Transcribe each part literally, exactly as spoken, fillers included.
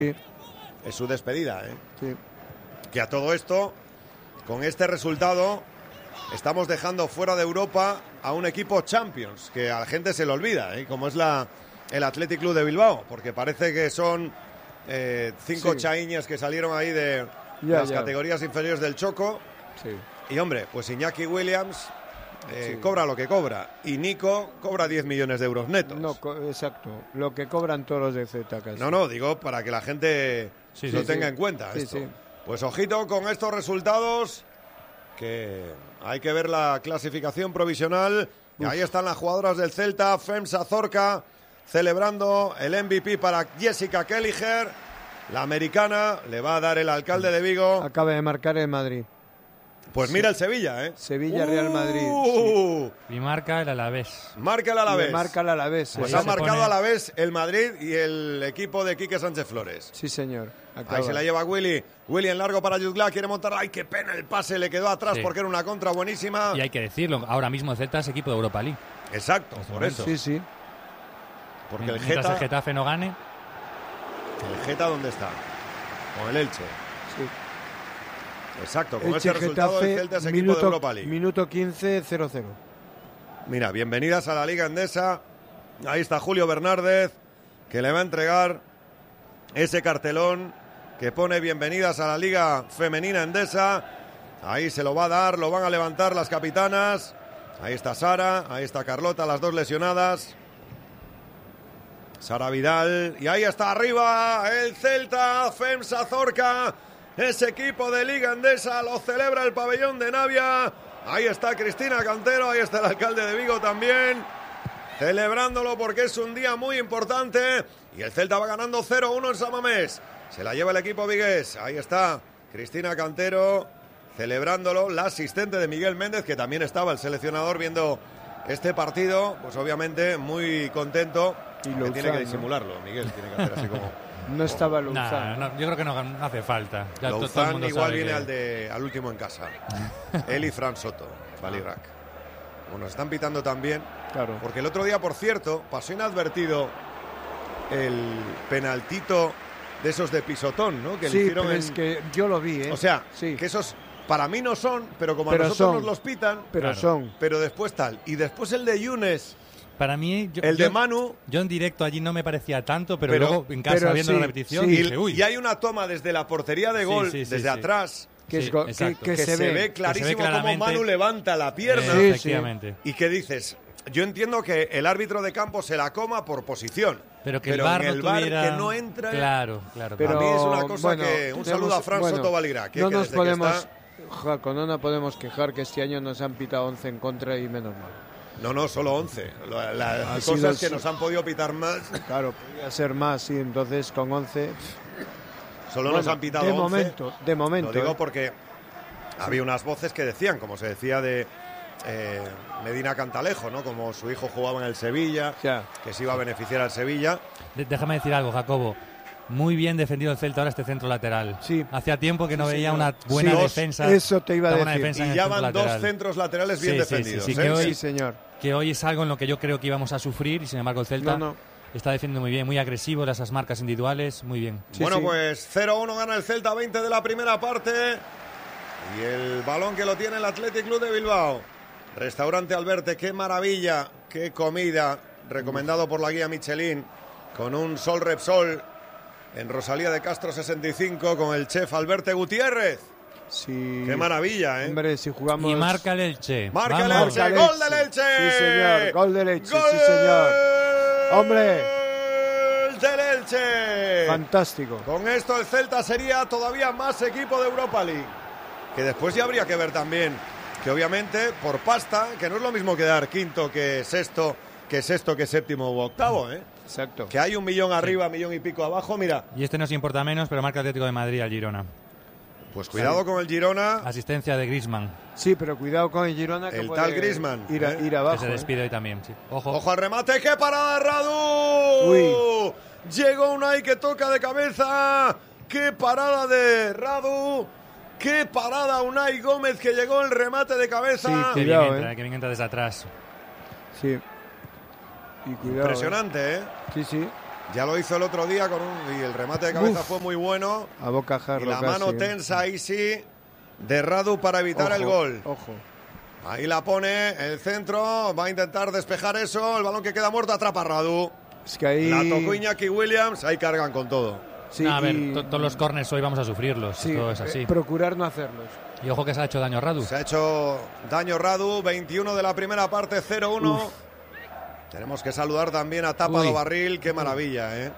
Sí. Es su despedida, ¿eh? Sí. Que a todo esto, con este resultado, estamos dejando fuera de Europa a un equipo Champions, que a la gente se le olvida, ¿eh? Como es la, el Athletic Club de Bilbao, porque parece que son eh, cinco Sí. chaíñas que salieron ahí de Ya, las ya. categorías inferiores del Choco. Sí. Y hombre, pues Iñaki Williams eh, Sí. cobra lo que cobra. Y Nico cobra diez millones de euros netos. No, co- exacto. Lo que cobran todos los de Z casi. No, no, digo para que la gente Sí, lo sí, tenga sí. en cuenta. Sí, esto. sí. Pues ojito con estos resultados, que hay que ver la clasificación provisional. Y ahí están las jugadoras del Celta, Femsa Zorca, celebrando el M V P para Jessica Kelliher. La americana le va a dar el alcalde de Vigo. Acaba de marcar el Madrid. Pues mira el Sevilla, ¿eh? Sevilla, Real Madrid. Uh, Y marca el Alavés. Marca el Alavés. Le marca el Alavés. Pues ahí. ha se marcado pone- a la vez el Madrid y el equipo de Quique Sánchez Flores. Sí, señor. Acaba. Ahí se la lleva Willy. Willy en largo para Jutgla, quiere montar. ¡Ay, qué pena! El pase le quedó atrás Sí. porque era una contra buenísima. Y hay que decirlo, ahora mismo el Celta es equipo de Europa League. Exacto, En este por momento. eso. Sí, sí. Porque el Mientras Geta, el Getafe no gane, el Geta, ¿dónde está? Con el Elche. sí. Exacto, con Elche, este resultado el Getafe, Celta es equipo minuto, de Europa League. Minuto quince, cero cero. Mira, bienvenidas a la Liga Endesa. Ahí está Julio Bernárdez, que le va a entregar ese cartelón que pone bienvenidas a la Liga Femenina Endesa. Ahí se lo va a dar, lo van a levantar las capitanas. Ahí está Sara, ahí está Carlota, las dos lesionadas. Sara Vidal, y ahí está arriba el Celta, Femsa Zorca, ese equipo de Liga Endesa, lo celebra el pabellón de Navia. Ahí está Cristina Cantero, ahí está el alcalde de Vigo también, celebrándolo porque es un día muy importante. Y el Celta va ganando cero uno en San Mamés. Se la lleva el equipo vigués. Ahí está Cristina Cantero, celebrándolo. La asistente de Miguel Méndez, que también estaba el seleccionador viendo este partido, pues obviamente muy contento. Y Que Louzán, tiene que ¿no? disimularlo, Miguel, tiene que hacer así como... No estaba nah, Louzán. no, yo creo que no, no hace falta. Ya to- todo el Louzán mundo igual sabe viene que- al, de, al último en casa. Él y Fran Soto, Balirac. Bueno, están pitando también, Claro. porque el otro día, por cierto, pasó inadvertido el penaltito de esos de pisotón, ¿no? Que le Sí, hicieron pero en... es que yo lo vi, ¿eh? O sea, sí. que esos para mí no son, pero como Pero a nosotros son. nos los pitan, Pero Claro. son. pero después tal. Y después el de Yunes, Para mí, yo, el yo- de Manu... yo en directo allí no me parecía tanto, pero, Pero- luego en casa pero viendo sí, la repetición sí. Y, dije, uy, y hay una toma desde la portería de Sí, gol, sí, sí, desde sí. atrás, Que, es Sí, go- que, exacto. que que se, ve. clarísimo cómo claramente. Manu levanta la pierna. eh, Sí, efectivamente. ¿Y qué dices? Yo entiendo que el árbitro de campo se la coma por posición. Pero que el pero VAR en no el VAR tuviera... que no entra. Claro, claro. Pero, A mí es una cosa bueno, que... Un tenemos- saludo a Fran bueno, Soto Valirac. No que nos desde que podemos... está- Jaco, no nos podemos quejar que este año nos han pitado once en contra y menos mal. No, no, solo once. La- la- Ha Las sido cosas que así. nos han podido pitar más, Claro, podría ser más, sí, entonces con once... solo Bueno, nos han pitado de once. momento, de momento. Lo digo ¿eh? porque había unas voces que decían, como se decía de eh, Medina Cantalejo, ¿no? Como su hijo jugaba en el Sevilla, Ya. que se iba a beneficiar al Sevilla. De- déjame decir algo, Jacobo. Muy bien defendido el Celta ahora este centro lateral. Sí. Hacía tiempo que no Sí, veía señor. una buena Sí, defensa. eso te iba a una buena decir. defensa en Y el ya centro van dos lateral. centros laterales bien Sí, sí, sí, defendidos. sí, ¿eh? que hoy- Sí, señor. Que hoy es algo en lo que yo creo que íbamos a sufrir y sin embargo el Celta No, no. está defendiendo muy bien, muy agresivo, esas marcas individuales, muy bien. Sí, bueno, sí. pues cero uno gana el Celta, veinte de la primera parte. Y el balón que lo tiene el Athletic Club de Bilbao. Restaurante Alberte, qué maravilla, qué comida. Recomendado por la guía Michelin. Con un Sol Repsol en Rosalía de Castro sesenta y cinco con el chef Alberte Gutiérrez. Sí. Qué maravilla, ¿eh? Hombre, si jugamos... Y marca el Elche. Marca el Vamos. Elche, Marca el gol del Elche. Elche. Sí, señor, gol del Elche, Gol sí, señor. Hombre. del Elche. Fantástico. Con esto el Celta sería todavía más equipo de Europa League. Que después ya habría que ver también que obviamente por pasta, que no es lo mismo quedar quinto que sexto, que sexto que séptimo u octavo, ¿eh? Exacto. Que hay un millón arriba, millón y pico abajo, mira. Y este nos importa menos, pero marca Atlético de Madrid al Girona. Pues cuidado con el Girona, Asistencia de Griezmann, Sí, pero cuidado con el Girona que El puede tal Griezmann, ir, a- ¿eh? ir que abajo. se ¿eh? despide hoy también. Sí. Ojo. ojo al remate, ¡qué parada de Radu! Uy. Llegó Unai que toca de cabeza, ¡qué parada de Radu! ¡Qué parada Unai Gómez que llegó el remate de cabeza! Sí, Que Cuidado, bien entra, eh. que bien entra desde atrás. Sí. Y cuidado. Impresionante, ¿eh? ¿eh? Sí, sí. Ya lo hizo el otro día con un, y el remate de cabeza Uf. fue muy bueno. A bocajarro. Y la casi, mano ¿eh? tensa ahí sí de Radu para evitar ojo, el gol. Ojo. Ahí la pone el centro, va a intentar despejar eso, el balón que queda muerto atrapa a Radu. Es que ahí... La tocó Iñaki Williams, ahí cargan con todo. Sí, no, a ver, y... todos los córners hoy vamos a sufrirlos, sí, todo es así. Eh, procurar no hacerlos. Y ojo que se ha hecho daño Radu. Se ha hecho daño Radu, veintiuno de la primera parte, cero uno. Tenemos que saludar también a Tapa do Barril, qué maravilla, ¿eh?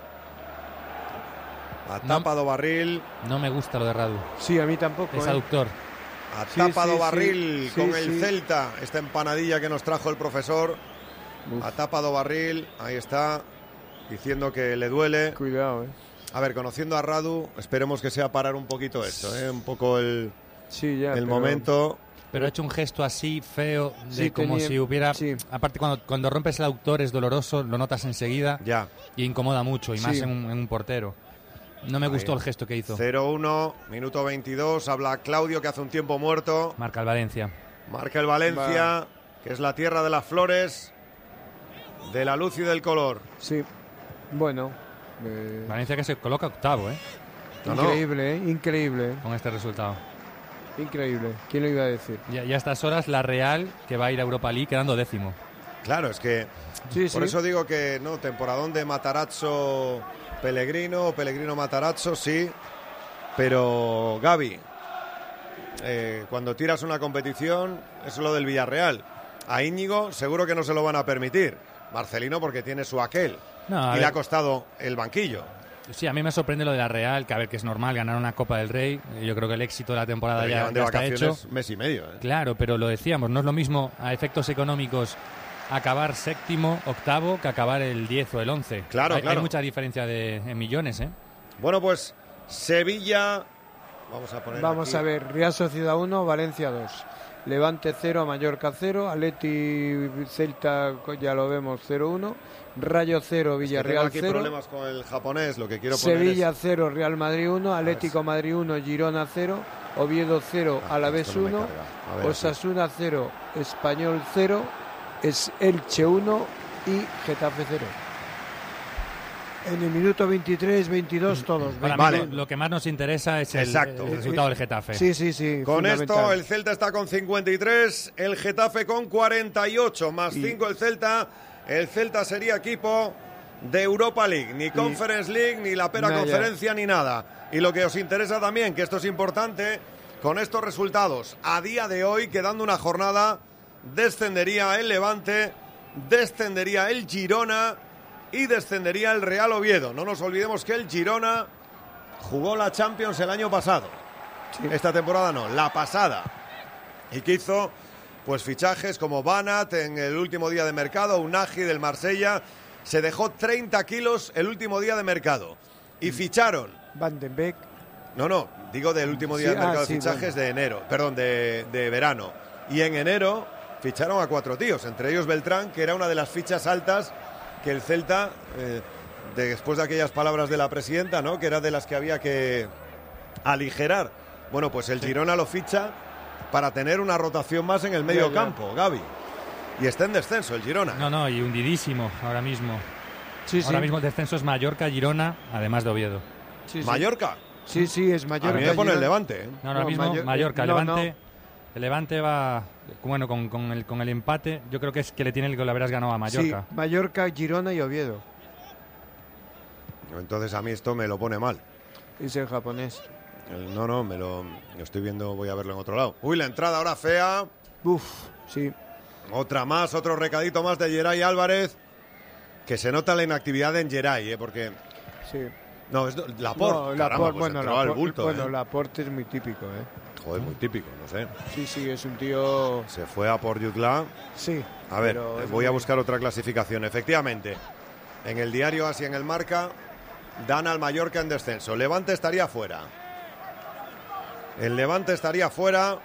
A Tapa no, do Barril. No me gusta lo de Radu. Sí, a mí tampoco. Es ¿eh? aductor. A Tapa sí, do sí, Barril sí, con sí, el sí. Celta, esta empanadilla que nos trajo el profesor. Uf. A Tapa do Barril, ahí está, diciendo que le duele. Cuidado, ¿eh? A ver, conociendo a Radu, esperemos que sea parar un poquito esto, ¿eh? Un poco el, sí, ya, el pero... momento. Pero ha hecho un gesto así feo, de sí, como tenía... si hubiera... Sí. Aparte, cuando, cuando rompes el autor es doloroso, lo notas enseguida. Ya. Y incomoda mucho, y sí. más en un, en un portero. No me Ahí. gustó el gesto que hizo. cero uno, minuto veintidós, habla Claudio que hace un tiempo muerto. Marca el Valencia. Marca el Valencia, Va. que es la tierra de las flores, de la luz y del color. Sí, bueno. Eh... Valencia que se coloca octavo, ¿eh? No, increíble, no. ¿eh? Increíble. Con este resultado. Increíble. ¿Quién lo iba a decir? Y a estas horas la Real, que va a ir a Europa League, quedando décimo. Claro, es que... Sí, por sí. eso digo que, no, temporadón de Matarazzo Pellegrino, Pellegrino Matarazzo, sí. Pero, Gavi, eh, cuando tiras una competición, eso es lo del Villarreal. A Íñigo seguro que no se lo van a permitir. Marcelino porque tiene su aquel. No, y ver. le ha costado el banquillo. Sí, a mí me sorprende lo de la Real, que a ver, que es normal ganar una Copa del Rey. Yo creo que el éxito de la temporada pero ya, de ya está hecho. Mes y medio. ¿eh? Claro, pero lo decíamos, no es lo mismo a efectos económicos acabar séptimo, octavo, que acabar el diez o el once. Claro, hay, claro. Hay mucha diferencia de en millones, ¿eh? Bueno, pues Sevilla... Vamos a poner Vamos aquí. a ver, Real Sociedad uno, Valencia dos. Levante cero, Mallorca cero, Atleti Celta, ya lo vemos, cero uno. Rayo cero, Villarreal es que tengo aquí cero. problemas con el japonés, lo que quiero poner Sevilla es... cero, Real Madrid uno, Atlético Madrid uno, Girona cero, Oviedo cero, Ah, Alavés no uno, ver, Osasuna cero, Español cero, es Elche uno y Getafe cero. En el minuto veintitrés, veintidós todos. Para vale. mí lo que más nos interesa es el, Exacto. el resultado del Getafe. Sí, sí, sí. Con esto el Celta está con cincuenta y tres, el Getafe con cuarenta y ocho, más cinco el Celta. El Celta sería equipo de Europa League, ni Conference League, ni la pera Nada. conferencia, ni nada. Y lo que os interesa también, que esto es importante, con estos resultados, a día de hoy, quedando una jornada, descendería el Levante, descendería el Girona y descendería el Real Oviedo. No nos olvidemos que el Girona jugó la Champions el año pasado. Sí. Esta temporada no, la pasada. Y que hizo pues fichajes como Banat en el último día de mercado, Unagi del Marsella. Se dejó treinta kilos el último día de mercado. Y ficharon... Van den Beek. No, no, digo del último día sí, de mercado ah, de sí, fichajes bueno. de enero, perdón, de, de verano. Y en enero ficharon a cuatro tíos, entre ellos Beltrán, que era una de las fichas altas que el Celta, eh, de, después de aquellas palabras de la presidenta, ¿no?, que era de las que había que aligerar. Bueno, pues el sí. Girona lo ficha para tener una rotación más en el medio ya, ya. campo, Gavi. Y está en descenso el Girona. No, no, y hundidísimo ahora mismo. Sí, ahora sí. mismo el descenso es Mallorca, Girona, además de Oviedo. Sí, sí. ¿Mallorca? Sí, sí, es Mallorca. A mí me pone el Levante. ¿eh? No, ahora no, mismo Mayor... Mallorca, no, Levante... No. El Levante va, bueno, con, con, el, con el empate, yo creo que es que le tiene el que le habrás ganado a Mallorca. Sí, Mallorca, Girona y Oviedo. Entonces a mí esto me lo pone mal. Es en japonés. El, no, no, me lo, lo estoy viendo, voy a verlo en otro lado. Uy, la entrada ahora fea. Uf, sí. Otra más, otro recadito más de Geray Álvarez. Que se nota la inactividad en Geray, ¿eh? Porque... Sí. No, es Laporte. No, Caramba, Laporte, pues bueno, entró Laporte, al bulto, bueno, ¿eh? Laporte es muy típico, ¿eh? Joder, muy típico, no sé. Sí, sí, es un tío... Se fue a por Jutla. Sí. A ver, voy muy... a buscar otra clasificación. Efectivamente, en el diario Así en el Marca, dan al Mallorca en descenso. Levante estaría fuera. El Levante estaría fuera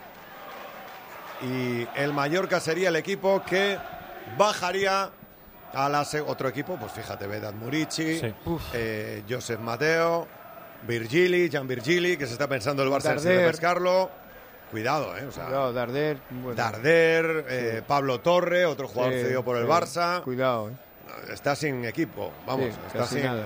y el Mallorca sería el equipo que bajaría a la se... otro equipo, pues fíjate, Vedat Murici, sí. eh, Josep Mateo, Virgili, Gian Virgili, que se está pensando el Barça de pescarlo. Cuidado, eh. O sea, Cuidado, Darder. Bueno. Darder, eh, sí. Pablo Torre, otro jugador sí, cedido por el sí. Barça. Cuidado, eh. está sin equipo, vamos, Sí, está casi sin, nada.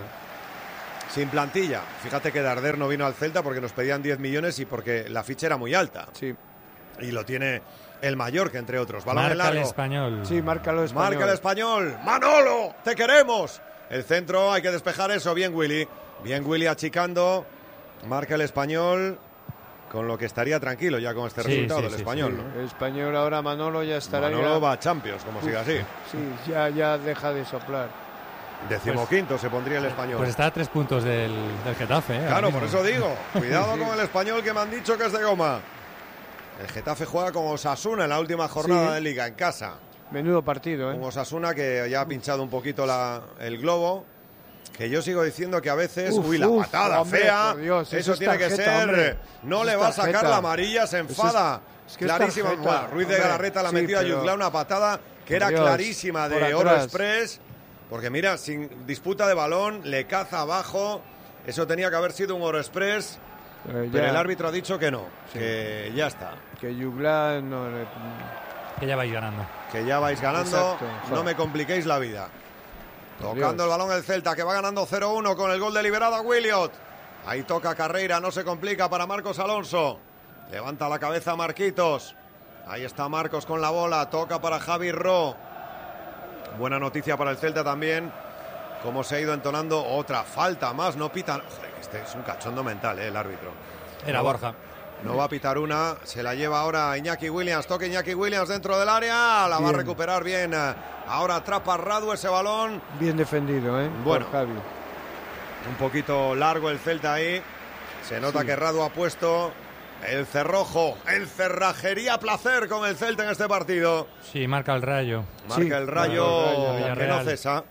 sin plantilla. Fíjate que Darder no vino al Celta porque nos pedían diez millones y porque la ficha era muy alta. Sí, Y lo tiene el Mallorca, entre otros. Balón en Marca el largo. Español. sí, márcalo español. Marca el Español. ¡Manolo! ¡Te queremos! El centro, hay que despejar eso. Bien Willy. Bien Willy achicando. Marca el Español. Con lo que estaría tranquilo ya con este Sí, resultado sí, del sí, Español. Sí, ¿no? el español ahora Manolo ya estará Manolo ya... va a Champions, como siga así. Sí, ya, ya deja de soplar. Decimoquinto se pondría el Español. Pues está a tres puntos del, del Getafe. ¿eh? Claro, Ahora por mismo. eso digo. Cuidado con el Español que me han dicho que es de goma. El Getafe juega con Osasuna en la última jornada Sí. de Liga, en casa. Menudo partido, ¿eh? Un Osasuna que ya ha pinchado un poquito la, el globo. Que yo sigo diciendo que a veces, Uf, uy, la uf, patada hombre, fea, por Dios, eso, eso es tiene que tarjeta, ser, hombre. no Eso le es va a sacar tarjeta. la amarilla, se Eso es- enfada. es que es Clarísima, tarjeta, bueno, Ruiz de hombre. Galarreta la Sí, metió a pero- Yuzlá una patada que Por era Dios, clarísima por de Oro atrás. Express, porque mira, sin disputa de balón, le caza abajo, eso tenía que haber sido un Oro Express, Eh, pero ya, el árbitro ha dicho que no, Sí. que ya está. Que Yugla no... le- Que ya vais ganando. Que ya vais ganando, Exacto, no joder. me compliquéis la vida. Por Tocando Dios. el balón el Celta, que va ganando cero uno con el gol de Liberada Williot. Ahí toca Carreira, no se complica para Marcos Alonso. Levanta la cabeza Marquitos. Ahí está Marcos con la bola, toca para Javi Ro. Buena noticia para el Celta también, como se ha ido entonando otra falta más, no pitan. Joder, este es un cachondo mental, eh, el árbitro. Era No va- Borja. No va a pitar una, se la lleva ahora Iñaki Williams, toca Iñaki Williams dentro del área, la va a Bien. recuperar bien. Ahora atrapa Radu ese balón. Bien defendido, ¿eh? Bueno. Por Javi. Un poquito largo el Celta ahí. Se nota Sí. que Radu ha puesto el cerrojo, el cerrajería placer con el Celta en este partido. Sí, marca el Rayo. Marca Sí, el Rayo, marca el Rayo, que no Villarreal. cesa.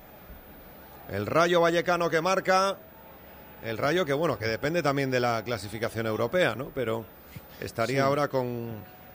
El Rayo Vallecano que marca. El Rayo que, bueno, que depende también de la clasificación europea, ¿no? Pero estaría Sí. ahora con...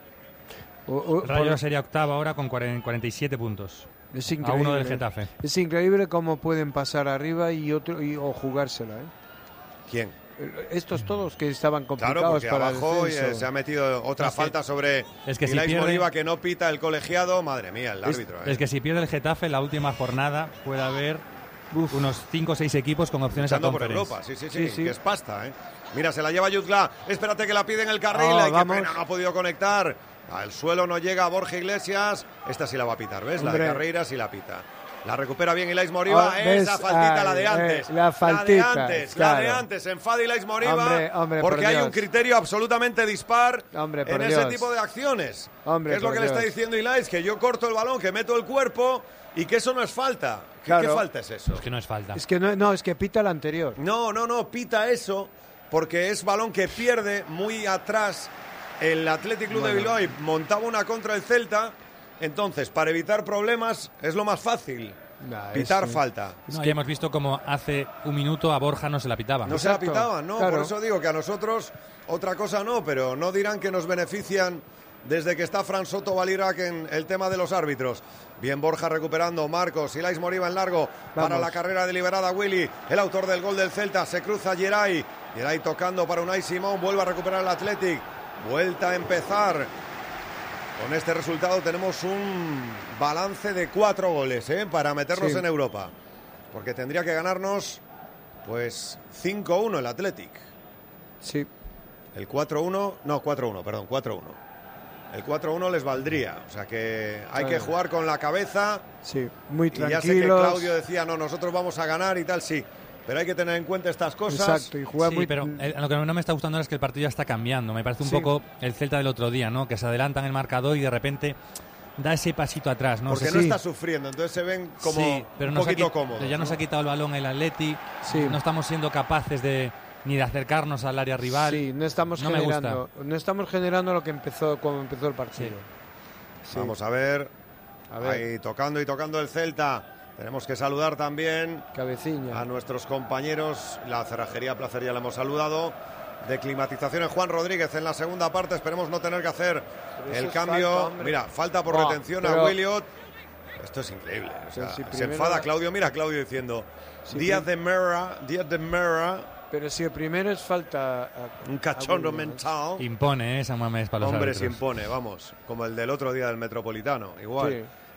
O- o- El Rayo por- sería octavo ahora con cuarenta cuarenta y siete puntos. Es A increíble. uno del Getafe. Es increíble cómo pueden pasar arriba y otro y, o jugársela, ¿eh? ¿Quién? Estos todos que estaban Claro, complicados porque para abajo el eh, descenso. se ha metido otra Es que- falta sobre es que si Ilaix pierde- Moriba, que no pita el colegiado. Madre mía, el Es, árbitro. eh. es que si pierde el Getafe, la última jornada puede haber Uf. unos cinco o seis equipos con opciones a Luchando por Conference. Europa, sí, sí, sí, Sí, sí. que es pasta, ¿eh? Mira, se la lleva Yuzla, espérate que la pide en el carril, Oh, ay, qué vamos. pena, no ha podido conectar. Al suelo no llega Borja Iglesias, esta sí la va a pitar, ¿ves? La de Hombre. Carreira sí la pita. La recupera bien Ilaix Moriba, Oh, ¿ves? esa faltita, la de Ay, antes. eh, la faltita, de antes, la de claro. antes, se enfada Ilaix Moriba, Hombre, hombre, por porque hay un Dios. criterio absolutamente dispar Hombre, por en ese Dios. tipo de acciones. Hombre, ¿Qué es lo por que le está Dios. diciendo Ilaix? Que yo corto el balón, que meto el cuerpo y que eso no es falta. ¿Qué, Claro. qué falta es eso? Es que no es falta. Es que no, no, es que pita el anterior. No, no, no, pita eso porque es balón que pierde muy atrás el Athletic Club de Bueno. Bilbao y montaba una contra el Celta. Entonces, para evitar problemas es lo más fácil, Nah, pitar es- falta. No, ya hemos visto como hace un minuto a Borja no se la pitaban. No se la Exacto, pitaban, ¿no? claro. Por eso digo que a nosotros otra cosa no, pero no dirán que nos benefician desde que está Fran Soto Valirac en el tema de los árbitros. Bien Borja recuperando, Marcos, Ilaix Moriba en largo para Vamos. la carrera deliberada Willy, el autor del gol del Celta, se cruza Geray, Geray tocando para Unai Simón, vuelve a recuperar el Athletic, vuelta a empezar. Con este resultado tenemos un balance de cuatro goles, ¿eh? Para meternos Sí. en Europa, porque tendría que ganarnos pues cinco uno el Athletic. Sí. El cuatro uno, no, cuatro uno, perdón, cuatro uno. El cuatro uno les valdría, o sea que hay que Claro. jugar con la cabeza. Sí, muy Y ya sé que tranquilos. Claudio decía, no, nosotros vamos a ganar y tal, sí, pero hay que tener en cuenta estas cosas. Exacto, y juega Sí, muy... pero eh, lo que no me está gustando ahora es que el partido ya está cambiando. Me parece un Sí. poco el Celta del otro día, ¿no? Que se adelantan el marcador y de repente da ese pasito atrás, ¿no? Porque sé no si- está sufriendo, entonces se ven como Sí, pero un nos ha poquito quit- cómodos. Ya nos ¿no? ha quitado el balón el Atleti. Sí. No estamos siendo capaces de ni de acercarnos al área rival. Sí, no estamos No me generando, no estamos generando lo que empezó cuando empezó el partido. Sí. Vamos a ver. A ver. Ahí tocando y tocando el Celta. Tenemos que saludar también Cabeciña. a nuestros compañeros. La cerrajería Placer ya la hemos saludado. De climatización en Juan Rodríguez en la segunda parte. Esperemos no tener que hacer Pero eso el es cambio. falta, hombre. Mira, falta por Buah, retención pero- a Williot. Esto es increíble. O sea, Pero si se primero- enfada Claudio. Mira, Claudio diciendo: Si Díaz prim- de Mera, Díaz de Mera, Pero si el primero es falta... a- un cachondo a Williams. mental. Impone, ¿eh? Esa Mamés para los Hombre, se árbitros. impone, vamos. Como el del otro día del Metropolitano. Igual. Sí.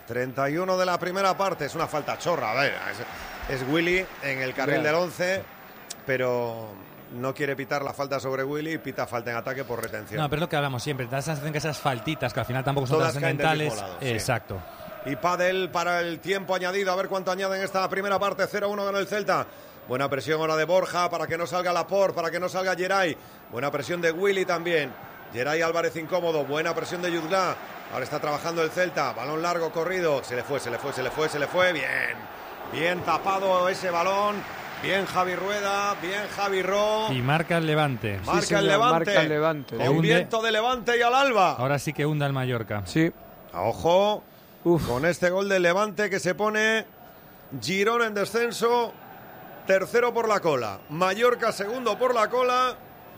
treinta y uno de la primera parte, es una falta chorra, a ver, es, es Willy en el carril yeah. del once, pero no quiere pitar la falta sobre Willy y pita falta en ataque por retención. No, pero es lo que hablamos siempre, da la sensación que esas faltitas, que al final tampoco son todas trascendentales. Lado, sí. Exacto. Y pádel para el tiempo añadido, a ver cuánto añaden esta primera parte. Cero uno ganó el Celta. Buena presión ahora de Borja para que no salga Laporte, para que no salga Geray. Buena presión de Willy también. Geray Álvarez incómodo, buena presión de Jutgla. Ahora está trabajando el Celta, balón largo, corrido. Se le fue, se le fue, se le fue, se le fue. Bien, bien tapado ese balón. Bien Javi Rueda, bien Javi Ro. Y marca el Levante. Marca, sí, el, Levante. marca el Levante. Con hunde. Viento de Levante y al alba. Ahora sí que hunda el Mallorca. Sí. Ojo, Uf. con este gol del Levante que se pone Girona en descenso. Tercero por la cola. Mallorca segundo por la cola.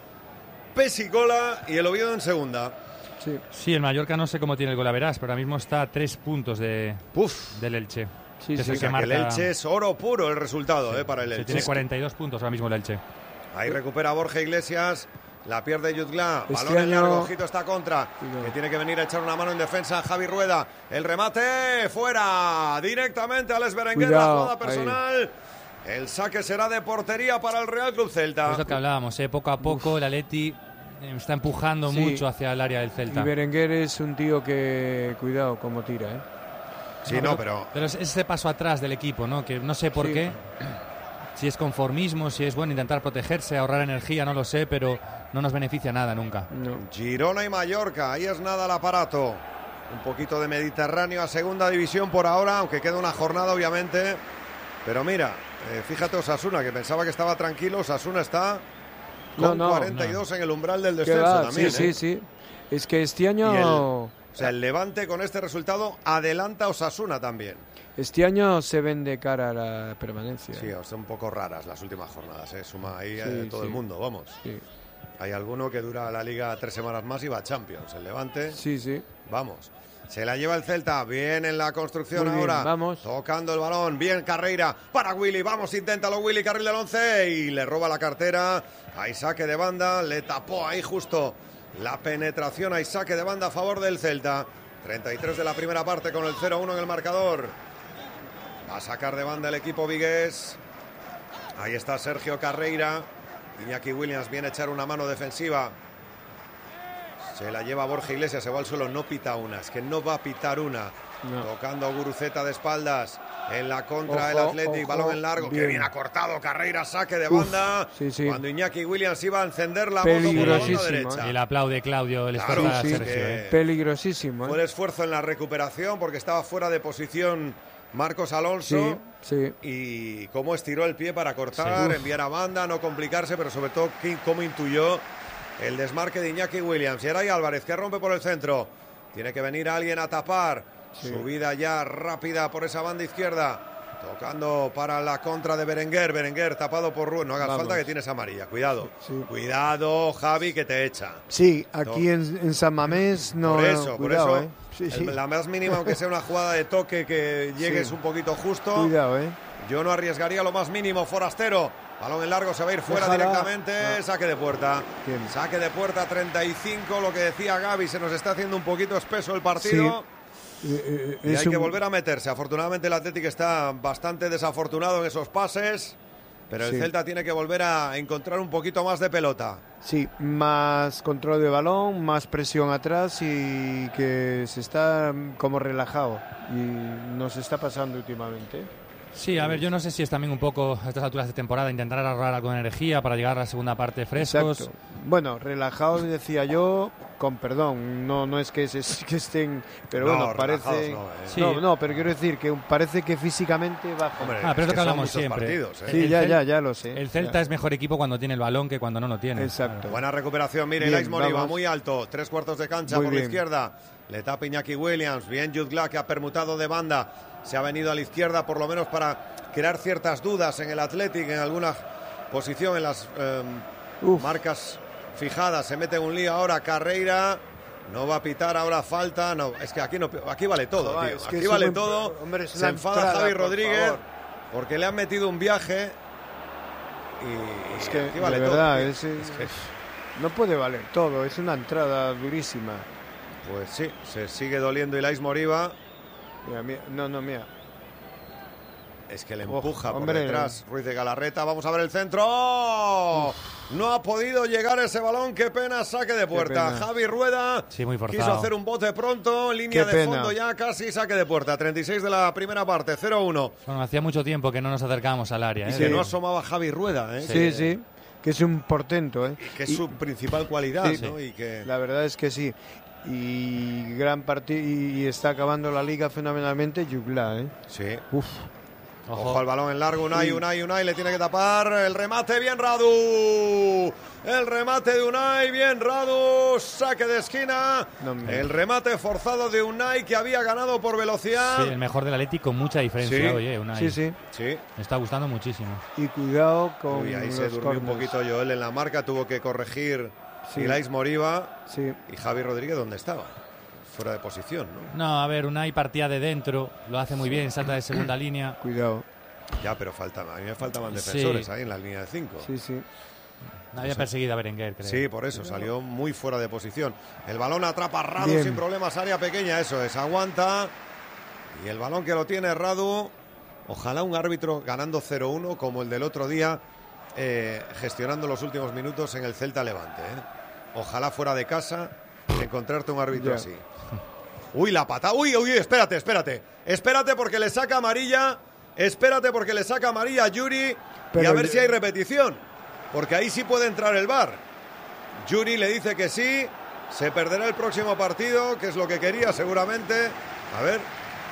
Pesicola y el Oviedo en segunda. Sí. Sí, el Mallorca no sé cómo tiene el golaveras, pero ahora mismo está a tres puntos de, Uf. del Elche. Sí, que sí, es el O sea, que que marca... el Elche es oro puro el resultado, sí, eh, para el sí, Elche. tiene cuarenta y dos puntos ahora mismo el Elche. Ahí recupera Borja Iglesias. La pierde Jutgla. Este Balón en año... largo. Ojito está contra. Que tiene que venir a echar una mano en defensa. Javi Rueda. El remate. Fuera. Directamente a Alex Berenguer. La jugada personal. Ahí. El saque será de portería para el Real Club Celta. Es lo que hablábamos, ¿eh? Poco a poco Uf. el Atleti está empujando sí. mucho hacia el área del Celta. Y Berenguer es un tío que, cuidado, cómo tira, ¿eh? Sí, no, no pero... Pero es ese paso atrás del equipo, ¿no? Que no sé por sí. qué. Si es conformismo, si es bueno intentar protegerse, ahorrar energía, no lo sé, pero no nos beneficia nada nunca. No. Girona y Mallorca, ahí es nada el aparato. Un poquito de Mediterráneo a segunda división por ahora, aunque queda una jornada obviamente. Pero mira, eh, fíjate Osasuna, que pensaba que estaba tranquilo, Osasuna está con no, no, cuarenta y dos no. en el umbral del descenso también. Sí, ¿eh? sí, sí. Es que este año... O sea, el Levante con este resultado adelanta a Osasuna también. Este año se ven de cara a la permanencia. Sí, son un poco raras las últimas jornadas, ¿eh? Suma ahí sí, eh, todo sí. el mundo, vamos. Sí. Hay alguno que dura la Liga tres semanas más y va a Champions. El Levante, sí, sí. Vamos. Se la lleva el Celta, bien en la construcción Muy ahora. Bien, vamos. Tocando el balón, bien Carreira para Willy. Vamos, inténtalo Willy, carril del once y le roba la cartera. Hay saque de banda, le tapó ahí justo la penetración. Hay saque de banda a favor del Celta. treinta y tres de la primera parte con el cero uno en el marcador. Va a sacar de banda el equipo vigués. Ahí está Sergio Carreira. Iñaki Williams viene a echar una mano defensiva. Se la lleva Borja Iglesias, se va al suelo, no pita una, es que no va a pitar una. No. Tocando a Guruceta de espaldas. En la contra ojo, el Athletic, ojo, balón en largo, bien. Que bien ha cortado Carreira, saque de banda. Uf, sí, sí. Cuando Iñaki Williams iba a encender la moto por la banda derecha. Y el aplaude Claudio, el claro, esfuerzo sí, a Sergio. Eh. Peligrosísimo. ¿eh? Fue el esfuerzo en la recuperación porque estaba fuera de posición Marcos Alonso. Sí, sí. Y cómo estiró el pie para cortar, sí. enviar a banda, no complicarse, pero sobre todo cómo intuyó el desmarque de Iñaki Williams. Geray Álvarez, que rompe por el centro. Tiene que venir alguien a tapar. Sí. Subida ya rápida por esa banda izquierda. Tocando para la contra de Berenguer. Berenguer tapado por Ruiz. No hagas Vamos. falta que tienes amarilla. Cuidado. Sí. Cuidado, Javi, que te echa. Sí, aquí no. en, en San Mamés no. Por eso, cuidado, por eso. Eh. Sí, sí. El, la más mínima, aunque sea una jugada de toque, que llegues sí. un poquito justo. Cuidado, eh. Yo no arriesgaría lo más mínimo, Forastero. Balón en largo, se va a ir fuera Déjala. directamente. Ah. Saque de puerta. Bien. Saque de puerta, treinta y cinco. Lo que decía Gaby, se nos está haciendo un poquito espeso el partido. Sí. Eh, eh, y hay un... que volver a meterse. Afortunadamente el Athletic está bastante desafortunado en esos pases, pero el sí. Celta tiene que volver a encontrar un poquito más de pelota. Sí, más control de balón, más presión atrás y que se está como relajado y nos está pasando últimamente. Sí, a ver, yo no sé si es también un poco a estas alturas de temporada intentar ahorrar algo de energía para llegar a la segunda parte frescos. Exacto. Bueno, relajados decía yo, con perdón, no no es que, se, que estén, pero no, bueno, parece... No, eh. sí. no, no, pero quiero decir que parece que físicamente baja. Hombre, ah, pero es lo que hablamos siempre. Partidos, ¿eh? Sí, ya, ya, ya lo sé. El Celta ya. es mejor equipo cuando tiene el balón que cuando no lo tiene. Exacto. Claro. Buena recuperación, mire, Ilais Moriba, muy alto, tres cuartos de cancha muy por bien. La izquierda. Le tapa Iñaki Williams, bien Jutgla, que ha permutado de banda. Se ha venido a la izquierda por lo menos para crear ciertas dudas en el Athletic, en alguna posición, en las eh, marcas fijadas. Se mete en un lío ahora Carreira, no va a pitar ahora falta. No, es que aquí no, aquí vale todo, Joder, tío. Es que aquí vale un, todo. Hombre, se enfada entrada, Javi Rodríguez por porque le han metido un viaje. Y es que aquí vale de todo. Verdad, es, es que no puede valer todo, es una entrada durísima. Pues sí, se sigue doliendo Ilais Moriba. Mira, mira, no, no, mira. Es que le empuja oh, por hombre. detrás Ruiz de Galarreta. Vamos a ver el centro. ¡Oh! No ha podido llegar ese balón. Qué pena, saque de puerta. pena. Javi Rueda Sí, muy forzado. quiso hacer un bote pronto. Línea Qué de pena. fondo ya casi, saque de puerta. treinta y seis de la primera parte, cero uno. Bueno, hacía mucho tiempo que no nos acercábamos al área. Y ¿eh? que Sí. no asomaba Javi Rueda, ¿eh? Sí, que, sí, que es un portento, ¿eh? que es Y su principal cualidad, Sí. ¿no? Y que... la verdad es que sí. Y gran partido y está acabando la liga fenomenalmente Jugla, ¿eh? Sí. Uf. Ojo al balón en largo, Unai, Sí. Unai, Unai, le tiene que tapar. El remate, bien Radu. El remate de Unai, bien Radu. Saque de esquina. No me- El remate forzado de Unai que había ganado por velocidad. Sí, el mejor del Atleti con mucha diferencia Sí. hoy, ¿eh? Unai. Sí, sí. Sí. Me está gustando muchísimo. Y cuidado con Uy, ahí los se durmió un corners. poquito Joel en la marca. Tuvo que corregir Sí. Ilais Moriba. Sí. Y Javi Rodríguez, ¿dónde estaba? Fuera de posición, ¿no? No, a ver, Unai partía de dentro, lo hace muy bien, salta de segunda línea. Cuidado. Ya, pero faltaba. A mí me faltaban Sí. defensores ahí en la línea de cinco. Sí, sí. No había perseguido a Berenguer, creo. Sí, por eso, salió muy fuera de posición. El balón atrapa a Radu Bien. sin problemas, área pequeña, eso es, aguanta. Y el balón que lo tiene Radu, ojalá un árbitro ganando cero uno como el del otro día, eh, gestionando los últimos minutos en el Celta Levante. ¿eh? Ojalá fuera de casa encontrarte un árbitro Ya. así. Uy, la pata, uy, uy, espérate, espérate. Espérate porque le saca amarilla, espérate porque le saca amarilla a Yuri y Pero a ver el- si hay repetición. Porque ahí sí puede entrar el V A R. Yuri le dice que sí, se perderá el próximo partido, que es lo que quería seguramente. A ver.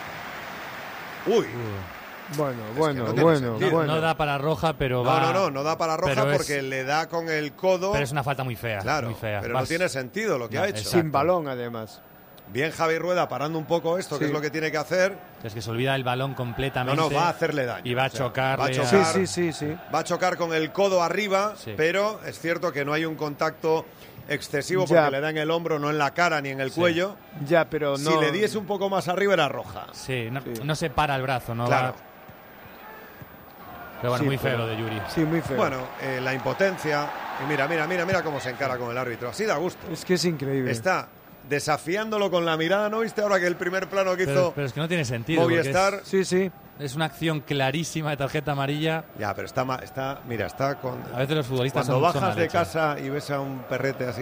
Uy. Bueno, que bueno, no tiene bueno, sentido. bueno. No da para roja, pero No, va... no, no, no da para roja pero es- porque le da con el codo. Pero es una falta muy fea, Claro, muy fea. pero no Vas- tiene sentido lo que No, ha hecho. exacto. Sin balón, además. Bien Javi Rueda parando un poco esto, que Sí. es lo que tiene que hacer. Es que se olvida el balón No, completamente. no, va a hacerle daño. Y va a O sea, chocarle va a a- chocar, Sí, sí, sí, sí. va a chocar con el codo arriba, Sí. pero es cierto que no hay un contacto excesivo porque Ya. le da en el hombro, no en la cara ni en el Sí. cuello. Ya, pero no. Si le diese un poco más arriba era roja. Sí, no, Sí. no se para el brazo, no Claro. va... Pero bueno, Sí, muy feo pero- lo de Yuri. Sí, muy feo. Bueno, eh, la impotencia. Y mira, mira, mira, mira cómo se encara con el árbitro. Así da gusto. Es que es increíble. Está desafiándolo con la mirada. ¿No viste ahora que el primer plano que Pero, hizo pero es que no tiene sentido. porque Movistar? Sí, sí. Es, es una acción clarísima de tarjeta amarilla. Ya, pero está, ma- está, mira, está con. A veces los futbolistas Cuando son, son bajas mal de hechos. casa y ves a un perrete así,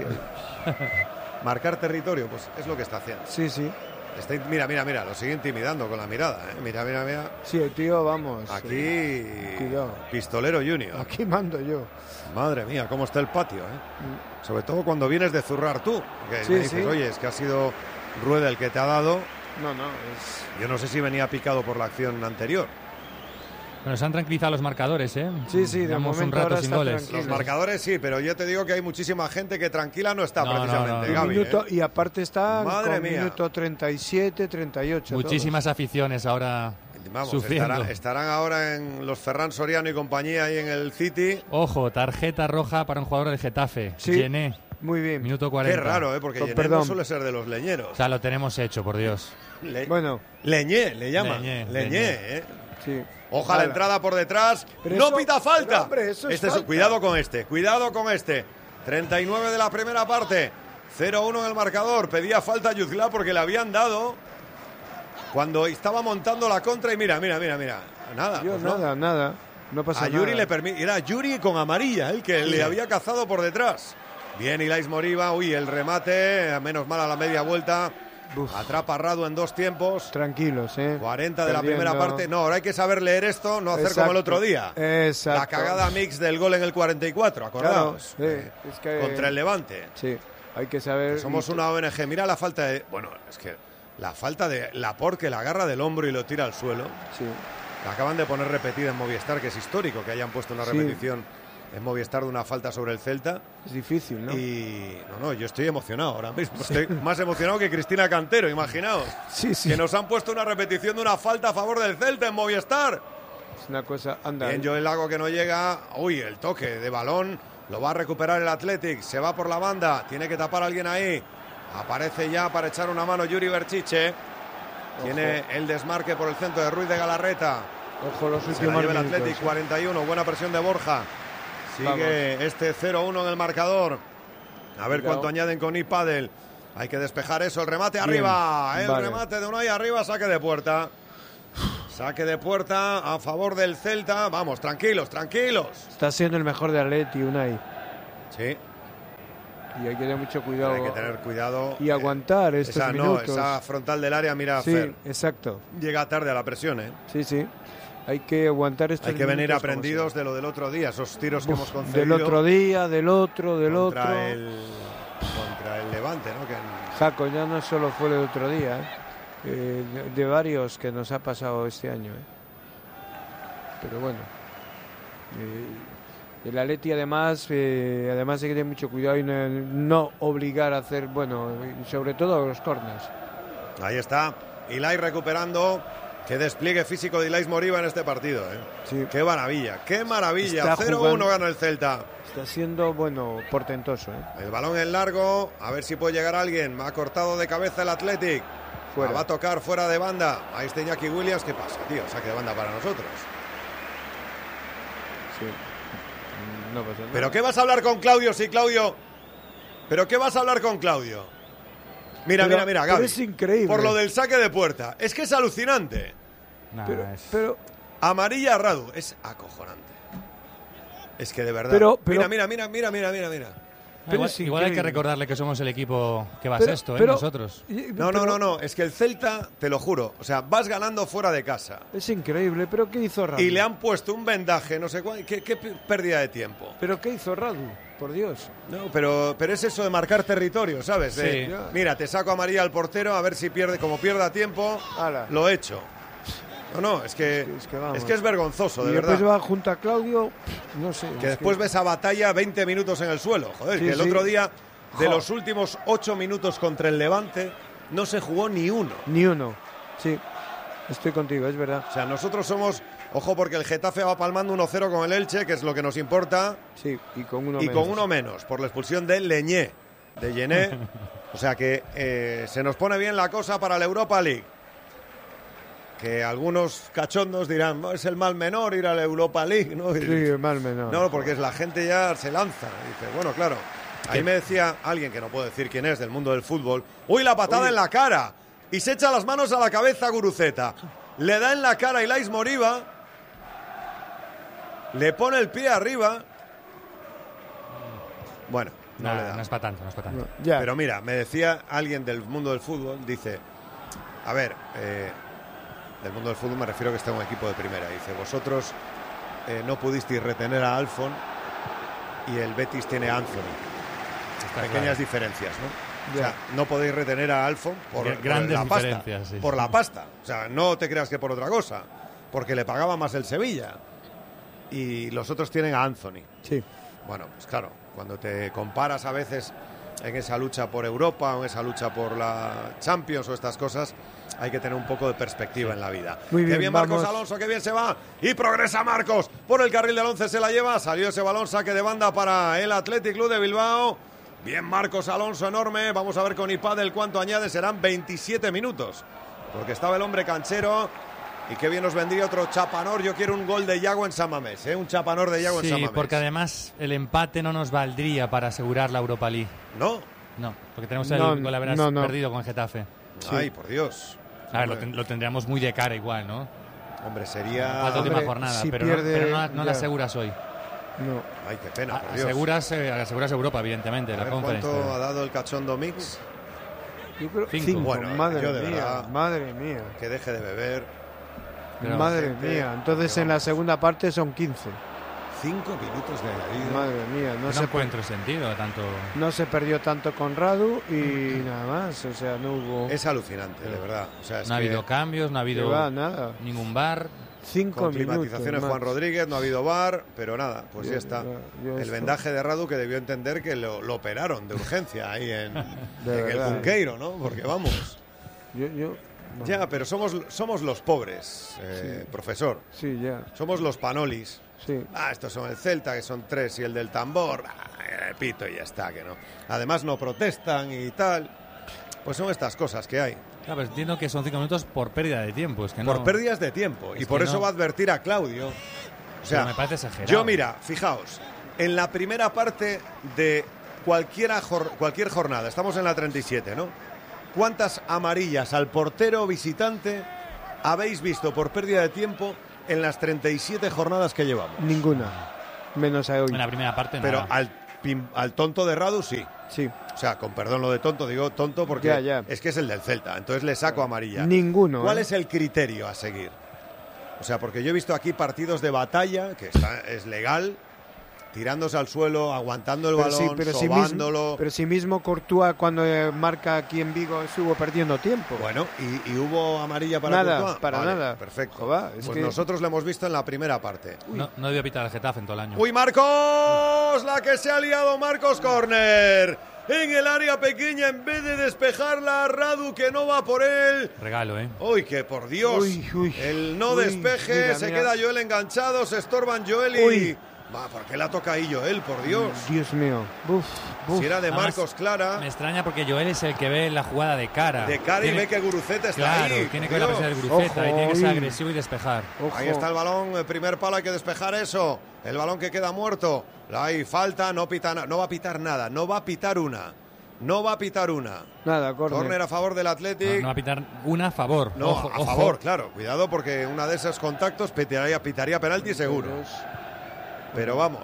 marcar territorio, pues es lo que está haciendo. Sí, sí. Está in- mira, mira, mira, lo sigue intimidando con la mirada. ¿eh? Mira, mira, mira. Sí, el tío, vamos. Aquí, eh, Cuidado. Pistolero Junior. Aquí mando yo. Madre mía, cómo está el patio, ¿eh? Sobre todo cuando vienes de zurrar tú. Que Sí, me dices, sí. oye, es que ha sido Rueda el que te ha dado. No, no, es. Yo no sé si venía picado por la acción anterior. Bueno, se han tranquilizado los marcadores, ¿eh? Sí, sí, de Llevamos un momento rato ahora sin está goles. tranquilo. Los Sí. marcadores sí, pero yo te digo que hay muchísima gente que tranquila no está No, no, precisamente, no. Gaby, Un minuto, ¿eh? y aparte está Madre con mía. minuto treinta y siete, treinta y ocho. Muchísimas aficiones ahora Vamos, sufriendo. estarán, estarán ahora en los Ferran Soriano y compañía ahí en el City. Ojo, tarjeta roja para un jugador del Getafe. Sí. Llené, todos. Muy bien. minuto cuarenta. Qué raro, ¿eh? Porque Oh, Llené perdón. no suele ser de los leñeros. O sea, lo tenemos hecho, por Dios. Le- Bueno, Leñé, le llaman. Leñé, Leñé, Leñé. ¿eh? sí. Oja la Ala. entrada por detrás. Pero no eso- pita falta. pero, hombre, eso es este es- falta. cuidado con este, cuidado con este. treinta y nueve de la primera parte. cero uno en el marcador. Pedía falta Yuzla porque le habían dado cuando estaba montando la contra. Y mira, mira, mira, mira. Nada. Yo pues no. nada, nada. No pasa A nada. Yuri le permite. Era Yuri con amarilla, el que le había cazado por detrás. Bien, Ilais Moriba. Uy, el remate. Menos mal a la media vuelta. Uf. Atrapa a Radu en dos tiempos. Tranquilos, ¿eh? cuarenta de la Perdiendo. primera parte. No, ahora hay que saber leer esto, no hacer Exacto. como el otro día. Exacto. La cagada mix del gol en el cuarenta y cuatro, Claro, acordaos. sí, es que- Contra el Levante. Sí, hay que saber. Somos una O N G. Mira la falta de. Bueno, es que la falta de Laporte que la agarra del hombro y lo tira al suelo. Sí. La acaban de poner repetida en Movistar, que es histórico que hayan puesto una Sí. repetición en Movistar de una falta sobre el Celta. Es difícil, ¿no? Y no, no, yo estoy emocionado ahora mismo. Estoy más emocionado que Cristina Cantero, imaginaos. Sí, sí. Que nos han puesto una repetición de una falta a favor del Celta en Movistar. Es una cosa. Anda. Bien, Joel Lago que no llega. Uy, el toque de balón. Lo va a recuperar el Athletic. Se va por la banda. Tiene que tapar a alguien ahí. Aparece ya para echar una mano Yuri Berchiche. Tiene el desmarque por el centro de Ruiz de Galarreta. Ojo los Se la últimos lleva el minutos. Athletic, cuarenta y uno. Buena presión de Borja. Sigue este cero uno en el marcador. A ver Cuidado. cuánto añaden con iPadel. Hay que despejar eso, el remate arriba, Bien, el vale. remate de Unai arriba, saque de puerta. Saque de puerta a favor del Celta. Vamos, tranquilos, tranquilos. Está siendo el mejor de Atleti, Unai. Sí, Y hay que tener mucho cuidado. hay que tener cuidado. Y aguantar estos esa, minutos. No, esa frontal del área, mira, Sí, Fer, exacto. llega tarde a la presión, ¿eh? Sí, sí. Hay que aguantar estos Hay que venir minutos como aprendidos sea. de lo del otro día, esos tiros que Uf, hemos concedido. del otro día, del otro, del contra otro. El, contra el Levante, ¿no? Que en- Jaco, ya no solo fue el otro día, ¿eh? Eh, de, de varios que nos ha pasado este año. ¿eh? Pero bueno. Eh, el Atleti además, eh, además hay que tener mucho cuidado y no, no obligar a hacer, bueno, y sobre todo los corners. Ahí está, Ilai recuperando. Qué despliegue físico de Ilai Moriba en este partido, ¿eh? Sí. Qué maravilla, qué maravilla. Está cero uno jugando- gana el Celta. Está siendo, bueno, portentoso. ¿eh? El balón en largo, a ver si puede llegar alguien. Ha cortado de cabeza el Athletic. Fuera. La va a tocar fuera de banda. Ahí está Iñaki Williams. ¿Qué pasa, tío? Saque de banda para nosotros. Sí. No pasa nada. ¿Pero qué vas a hablar con Claudio? Sí, Claudio. ¿Pero qué vas a hablar con Claudio? Mira, Pero- mira, mira, pero Gaby. es increíble. Por lo del saque de puerta. Es que es alucinante. Nah, Pero, es- pero Amarilla a Radu. Es acojonante. Es que de verdad. Pero- pero- Mira, mira, mira, mira, mira, mira. Ah, pero igual, es igual hay que increíble. recordarle que somos el equipo que va pero- sexto, ¿eh? pero- Nosotros. y- No, no, pero- no, no. Es que el Celta, te lo juro. O sea, vas ganando fuera de casa. Es increíble, pero ¿qué hizo Radu? Y le han puesto un vendaje, no sé cuál. ¿Qué, qué p- pérdida de tiempo? ¿Pero qué hizo Radu? Por Dios. No, pero, pero es eso de marcar territorio, ¿sabes? De, Sí. mira, te saco a María al portero a ver si pierde, como pierda tiempo, Ala. lo he hecho. No, no, es que Es que- es que vamos. es, que es vergonzoso, de y verdad. después va junto a Claudio, no sé. Que es después ves a Batalla veinte minutos en el suelo. Joder, Sí, que el sí. otro día, de Jo. los últimos ocho minutos contra el Levante, no se jugó ni uno. Ni uno. Sí, estoy contigo, es verdad. O sea, nosotros somos, ojo, porque el Getafe va palmando uno cero con el Elche, que es lo que nos importa, Sí, y con uno y menos. con uno menos, por la expulsión de Leñé, de Llené. O sea que eh, se nos pone bien la cosa para la Europa League. Que algunos cachondos dirán, "No, es el mal menor ir a la Europa League", ¿no? Y- Sí, mal menor. No, porque es la gente ya se lanza. Y dice, bueno, claro. Ahí me decía alguien que no puedo decir quién es del mundo del fútbol. ¡Uy, la patada Uy. en la cara! Y se echa las manos a la cabeza Guruceta. Le da en la cara a Ilais Moriba. Le pone el pie arriba. Bueno, no Nah, le da. no es para tanto, no es para tanto. No, ya. Pero mira, me decía alguien del mundo del fútbol, dice, a ver, eh, del mundo del fútbol me refiero a que está en un equipo de primera. Dice, vosotros eh, no pudisteis retener a Alfon y el Betis tiene a Anthony. Está Pequeñas claro. diferencias, ¿no? O Ya. sea, no podéis retener a Alfon por, Gr- por grandes la pasta. diferencias, sí, por sí. la pasta. O sea, no te creas que por otra cosa. Porque le pagaba más el Sevilla. Y los otros tienen a Anthony. Sí. Bueno, pues claro, cuando te comparas a veces en esa lucha por Europa o en esa lucha por la Champions o estas cosas, hay que tener un poco de perspectiva en la vida. Muy Qué bien, bien Marcos vamos. Alonso, qué bien se va. Y progresa Marcos. Por el carril del once se la lleva. Salió ese balón, saque de banda para el Athletic Club de Bilbao. Bien Marcos Alonso, enorme. Vamos a ver con Ipadel cuánto añade. Serán veintisiete minutos. Porque estaba el hombre canchero. Y qué bien nos vendría otro chapanor. Yo quiero un gol de Yago en San Mamés, ¿eh? Un chapanor de Yago en San Sí, Mamés. porque además el empate no nos valdría para asegurar la Europa League. ¿No? No, porque tenemos el No, gol habrás no, no. perdido con Getafe. Ay, por Dios. A ver, lo, Hombre, ten- lo tendríamos muy de cara igual, ¿no? hombre, sería... Falta última hombre, jornada, si pero, pierde, no, pero no, no la ya. aseguras hoy. No. Ay, qué pena, A- por Dios. Aseguras, eh, aseguras Europa, evidentemente, A la ver conferencia. cuánto ha dado el cachondo mix. Yo creo Cinco. cinco. Bueno, madre yo de mía, verdad- madre mía. Que deje de beber. Pero- madre gente, mía. Entonces que en la vamos. segunda parte son quince. Cinco minutos de añadido. Madre mía, no No se, encuentro sentido tanto. no se perdió tanto con Radu y nada más. O sea, no hubo Es alucinante, de verdad. O sea, es No ha que habido cambios, no ha que habido va, nada. ningún bar. Cinco con minutos. climatizaciones Juan max. Rodríguez, no ha habido bar, pero nada, pues Yo- ya está. yo- yo El esto- vendaje de Radu que debió entender que lo, lo operaron de urgencia ahí en, en el verdad, Cunqueiro, ¿no? Porque vamos. Yo, yo, no. Ya, pero somos, somos los pobres, eh, profesor. Sí, ya. Somos los panolis. Sí. Ah, estos son el Celta, que son tres, y el del tambor, ah, el pito y ya está, que no. Además no protestan y tal. Pues son estas cosas que hay. Claro, pero entiendo que son cinco minutos por pérdida de tiempo. Es que no, Por pérdidas de tiempo. Y Es por que eso no. va a advertir a Claudio. O pero sea, me parece exagerado. yo mira, fijaos, en la primera parte de cualquiera, cualquier jornada, estamos en la treinta y siete, ¿no? ¿Cuántas amarillas al portero visitante habéis visto por pérdida de tiempo en las treinta y siete jornadas que llevamos? Ninguna, menos a hoy. En la primera parte, Pero nada. al, al tonto de Radu, sí. Sí. O sea, con perdón lo de tonto, digo tonto porque Ya, ya. es que es el del Celta, entonces le saco amarilla. Ninguno. ¿Cuál ¿eh? es el criterio a seguir? O sea, porque yo he visto aquí partidos de batalla, que está, es legal, tirándose al suelo, aguantando el Pero balón, sí, pero sí sobándolo. mismo, pero sí mismo Courtois cuando eh, marca aquí en Vigo estuvo perdiendo tiempo. Bueno, ¿y, y hubo amarilla para Nada, Courtois? para Vale, nada. Perfecto. Joder, es pues que- nosotros lo hemos visto en la primera parte. No, no debió pitar el Getafe en todo el año. ¡Uy, Marcos! La que se ha liado Marcos Corner. En el área pequeña, en vez de despejarla, Radu que no va por él. Regalo, ¿eh? Uy, que por Dios. Uy, uy. el no Uy, despeje, mira, se mira. queda Joel enganchado, se estorban Joel y... Uy. Va, ¿por qué la toca ahí Joel? Por Dios. Dios mío. Uf, uf. Si era de Además, Marcos Clara, Me extraña porque Joel es el que ve la jugada de cara. de cara y Tiene- ve que Guruceta está Claro, ahí. tiene por que ver la Dios. presión del Guruceta Ojo, y tiene que ser uy. agresivo y despejar. Ojo. Ahí está el balón, el primer palo, hay que despejar eso. El balón que queda muerto. Hay falta, no pita na- no va a pitar nada, no va a pitar una. No va a pitar una. Nada, córner. Córner a favor del No, Athletic. no va a pitar una a favor. No, Ojo, a ojo. favor, claro. Cuidado porque una de esos contactos pitaría, pitaría penalti seguro. Dios. Pero vamos.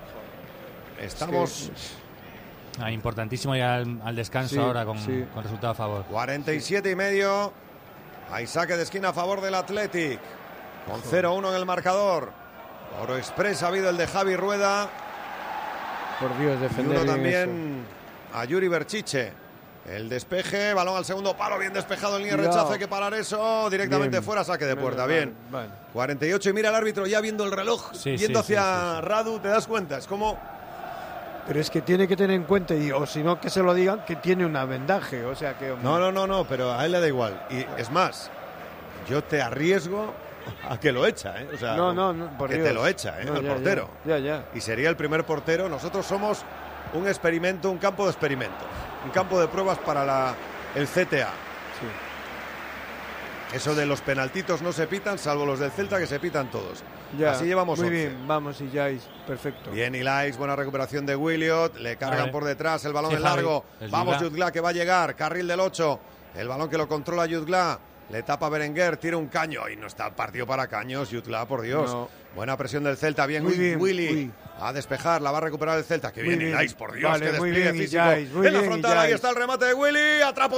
Estamos Ah, importantísimo ir al, al descanso Sí, ahora con, sí. con resultado a favor. cuarenta y siete y medio. Hay saque de esquina a favor del Athletic. Con cero uno en el marcador. Oro Express ha habido el de Javi Rueda. Por Dios, Y defender uno bien también a Yuri Berchiche. El despeje, balón al segundo palo, bien despejado en línea de Cuidado. rechazo, hay que parar eso, directamente Bien. fuera, saque de Menos puerta, mal, bien. vale. cuarenta y ocho y mira el árbitro ya viendo el reloj, Sí, viendo sí, hacia sí, sí, sí. Radu, ¿te das cuenta? Es como... Pero es que tiene que tener en cuenta, y, o si no que se lo digan, que tiene un vendaje. O sea que... No, no, no, no, pero a él le da igual. Y es más, yo te arriesgo a que lo echa, ¿eh? O sea, No, no, no, por que Dios. te lo echa, ¿eh? No, el ya, portero. Ya, ya. Y sería el primer portero. Nosotros somos un experimento, un campo de experimento. Un campo de pruebas para la, el C T A. Sí. Eso de los penaltitos no se pitan, salvo los del Celta, que se pitan todos. Ya. Así llevamos Muy once. bien, vamos y ya es perfecto. Bien, Ilais, buena recuperación de Williot. Le cargan Vale. por detrás el balón Sí, en Javi, largo. el Vamos, Jutgla. Jutgla, que va a llegar. Carril del ocho. El balón que lo controla Jutgla. Le tapa Berenguer, tira un caño. Y no está partido para caños, Jutgla, por Dios. No. Buena presión del Celta. Bien, Muy Uy, bien, Willy. uy. A despejar, la va a recuperar el Celta. Que Muy bien, bien. Ilais, por Dios, Vale, que muy despliegue bien, físico. Ilais, muy en la bien, frontal, ahí Ilais. está el remate de Willy. Atrapa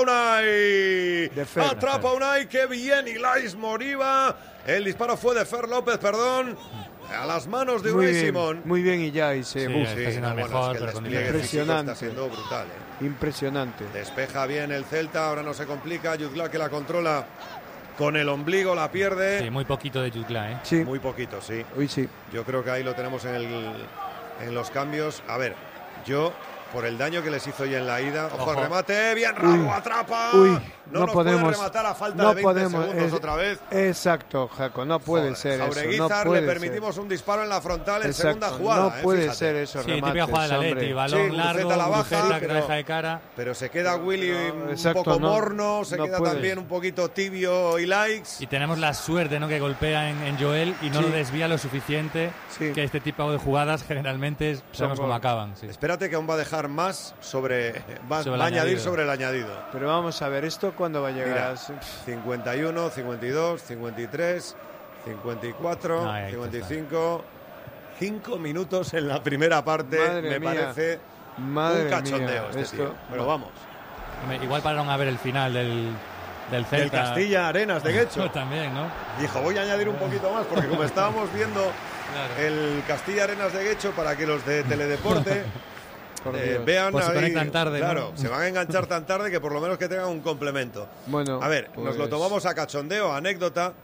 Unai. De Fer. Atrapa Unai, qué bien, Ilais Moriba. El disparo fue de Fer López, perdón. A las manos de Muy Unai bien, Simón. muy bien y ya y se Sí, buf, está siendo el no, bueno, mejor, es que el pero con despliegue físico Impresionante. está siendo brutal, ¿eh? impresionante. Despeja bien el Celta, ahora no se complica. Jutgla que la controla con el ombligo, la pierde. Sí, muy poquito de Jutgla, ¿eh? Sí, Muy poquito, sí. hoy sí. Yo creo que ahí lo tenemos en, el, en los cambios. A ver, yo, por el daño que les hizo ya en la ida. Ojo, Ojo. al remate, bien, Radu, Uy. atrapa. Uy, no, no nos podemos. puede rematar a falta no de veinte podemos. segundos es- otra vez. Exacto, Jaco, no puede Joder, ser eso. No Jaureguizar puede le ser. permitimos un disparo en la frontal en Exacto, segunda jugada. no eh, puede fíjate. ser eso. Sí, típica remates, jugada del hombre. Atleti, balón Sí, largo, Guruceta la baja, Guruceta que pero- deja de cara. Pero se queda Willy No, un exacto, poco no, morno, se no queda puede. también un poquito tibio y likes. Y tenemos la suerte, ¿no?, que golpea en, en Joel y no Sí. lo desvía lo suficiente, Sí. que este tipo de jugadas generalmente sabemos gol. cómo acaban. Sí. Espérate que aún va a dejar más sobre. Va, Sobre el va a añadir añadido. sobre el añadido. Pero vamos a ver, ¿esto cuándo va a llegar? Mira, a- cincuenta y uno, cincuenta y dos, cincuenta y tres, cincuenta y cuatro, Ahí cincuenta y está. cinco. Cinco minutos en la primera parte. Madre me mía. parece Madre un cachondeo mía, este esto- tío. Pero vamos. Hombre, igual pararon a ver el final del, del Celta. El Castilla Arenas de Guecho. También, ¿no? Dijo, voy a añadir un poquito más porque como estábamos viendo Claro. el Castilla Arenas de Guecho para que los de Teledeporte Por eh, Dios. vean Pues se ahí- conectan tarde, ¿no? claro, se van a enganchar tan tarde que por lo menos que tengan un complemento. Bueno, A ver, pues- nos lo tomamos a cachondeo, a anécdota,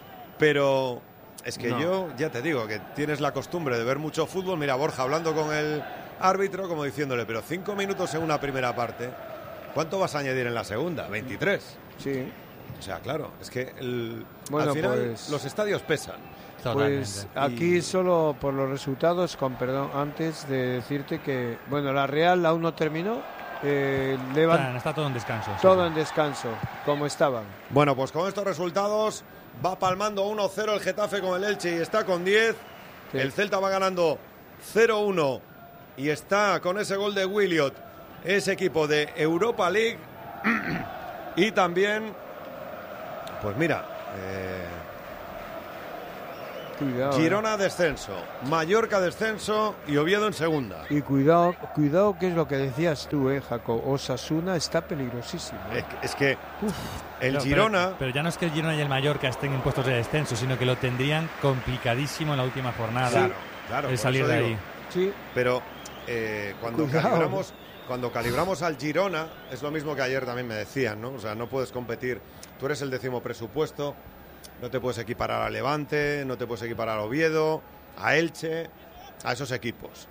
pero es que No. yo ya te digo que tienes la costumbre de ver mucho fútbol. Mira, Borja hablando con el árbitro como diciéndole, pero cinco minutos en una primera parte, ¿cuánto vas a añadir en la segunda? veintitrés. Sí, O sea, claro, es que el- Bueno, al final pues- los estadios pesan. pues Totalmente. aquí Y- solo por los resultados, con perdón, antes de decirte que, bueno, la Real aún no terminó, eh, Levan- Está, está todo en descanso. sí, todo sí. en descanso, como estaban. Bueno, pues con estos resultados va palmando uno cero el Getafe con el Elche y está con diez. Sí. El Celta va ganando cero uno y está con ese gol de Williot, ese equipo de Europa League. Y también, pues mira, eh, Cuidado, Girona descenso, Mallorca descenso y Oviedo en segunda. Y cuidado, cuidado, que es lo que decías tú, eh, Jaco. Osasuna está peligrosísimo. Es, es que Uf, el No, Girona... Pero, pero ya no es que el Girona y el Mallorca estén en puestos de descenso, sino que lo tendrían complicadísimo en la última jornada. Claro, claro, el por salir eso de digo. ahí. sí, Pero eh, cuando Cuidado. calibramos cuando calibramos al Girona, es lo mismo que ayer también me decían, ¿no? O sea, no puedes competir. Tú eres el décimo presupuesto, no te puedes equiparar a Levante, no te puedes equiparar a Oviedo, a Elche, a esos equipos.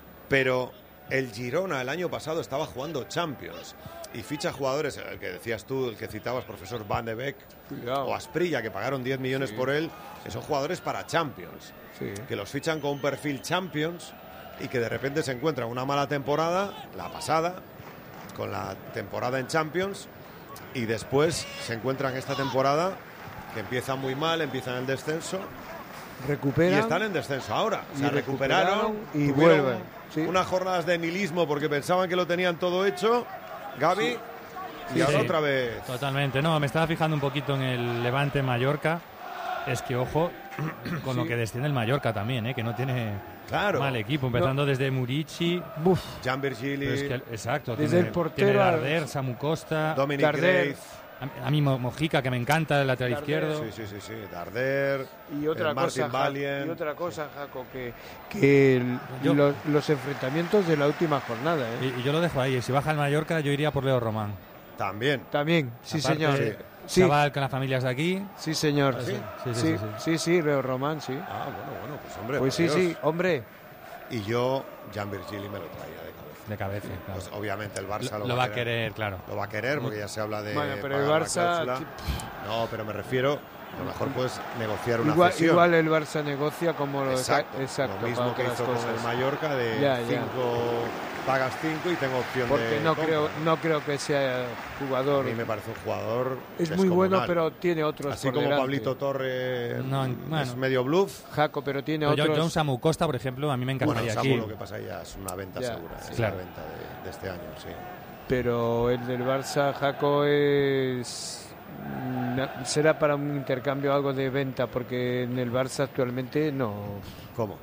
Pero el Girona el año pasado estaba jugando Champions y ficha jugadores, el que decías tú, el que citabas, profesor Van de Beek cuidado. o Asprilla, que pagaron diez millones Sí. por él, que son jugadores para Champions. Sí. Que los fichan con un perfil Champions y que de repente se encuentran una mala temporada, la pasada, con la temporada en Champions, y después se encuentran esta temporada que empieza muy mal, empiezan el descenso Recuperan. y están en descenso ahora. O sea, y recuperaron recuperaron y tuvieron vuelven, sí. unas jornadas de nihilismo porque pensaban que lo tenían todo hecho, Gaby, y Sí, ahora sí. otra vez. Totalmente, no, me estaba fijando un poquito en el Levante Mallorca. Es que, ojo, con lo Sí. que desciende el Mallorca también, ¿eh? Que no tiene Claro. mal equipo, empezando desde Murici. Buf, Jan Virgili, Pero es que, exacto, Desde tiene, el portero tiene al- Darder, Samu Costa, Dominic Darder. Grace. a, a mí Mo- Mojica, que me encanta, el lateral Darder, izquierdo. Sí, sí, sí, sí. Darder, y otra el Martin cosa, Ja- Valien. y otra cosa, Jaco, que, que el- Yo- los, los enfrentamientos de la última jornada, ¿eh? Y, y yo lo dejo ahí. Si baja el Mallorca, yo iría por Leo Román. También. También, sí Aparte, señor. Sí, Chaval con las familias de aquí. sí señor. ¿Ah, sí? Sí, sí, Sí, sí, sí. sí, sí, Leo Román, sí. Ah, bueno, bueno, pues hombre. Pues por sí, Dios. sí, hombre. Y yo, Jan Virgili me lo traía de cabeza. De cabeza, claro. Pues obviamente el Barça lo, lo, va a querer, claro. Lo va a querer porque ya se habla de. Bueno, pero el pagar la Barça- cláusula. No, pero me refiero, a lo mejor puedes negociar una Igual, cesión. igual el Barça negocia como lo Exacto, exacto, lo mismo para que otras hizo con cosas. el Mallorca de Ya, ya. cinco, pagas cinco y tengo opción Porque de no compra. creo, no creo que sea A jugador. mí me parece un jugador Es muy descomunal. bueno, pero tiene otros Así por como delante. Pablito Torre No, es bueno. medio bluff. Jaco, pero tiene Pero yo, otros. yo un Samu Costa, por ejemplo, a mí me Bueno, encantaría Samu, aquí. lo que pasa ya es una venta Ya, segura, sí. es Claro. la venta de, de este año, sí. Pero el del Barça, Jaco, es mm, será para un intercambio algo de venta, porque en el Barça actualmente no. ¿Cómo?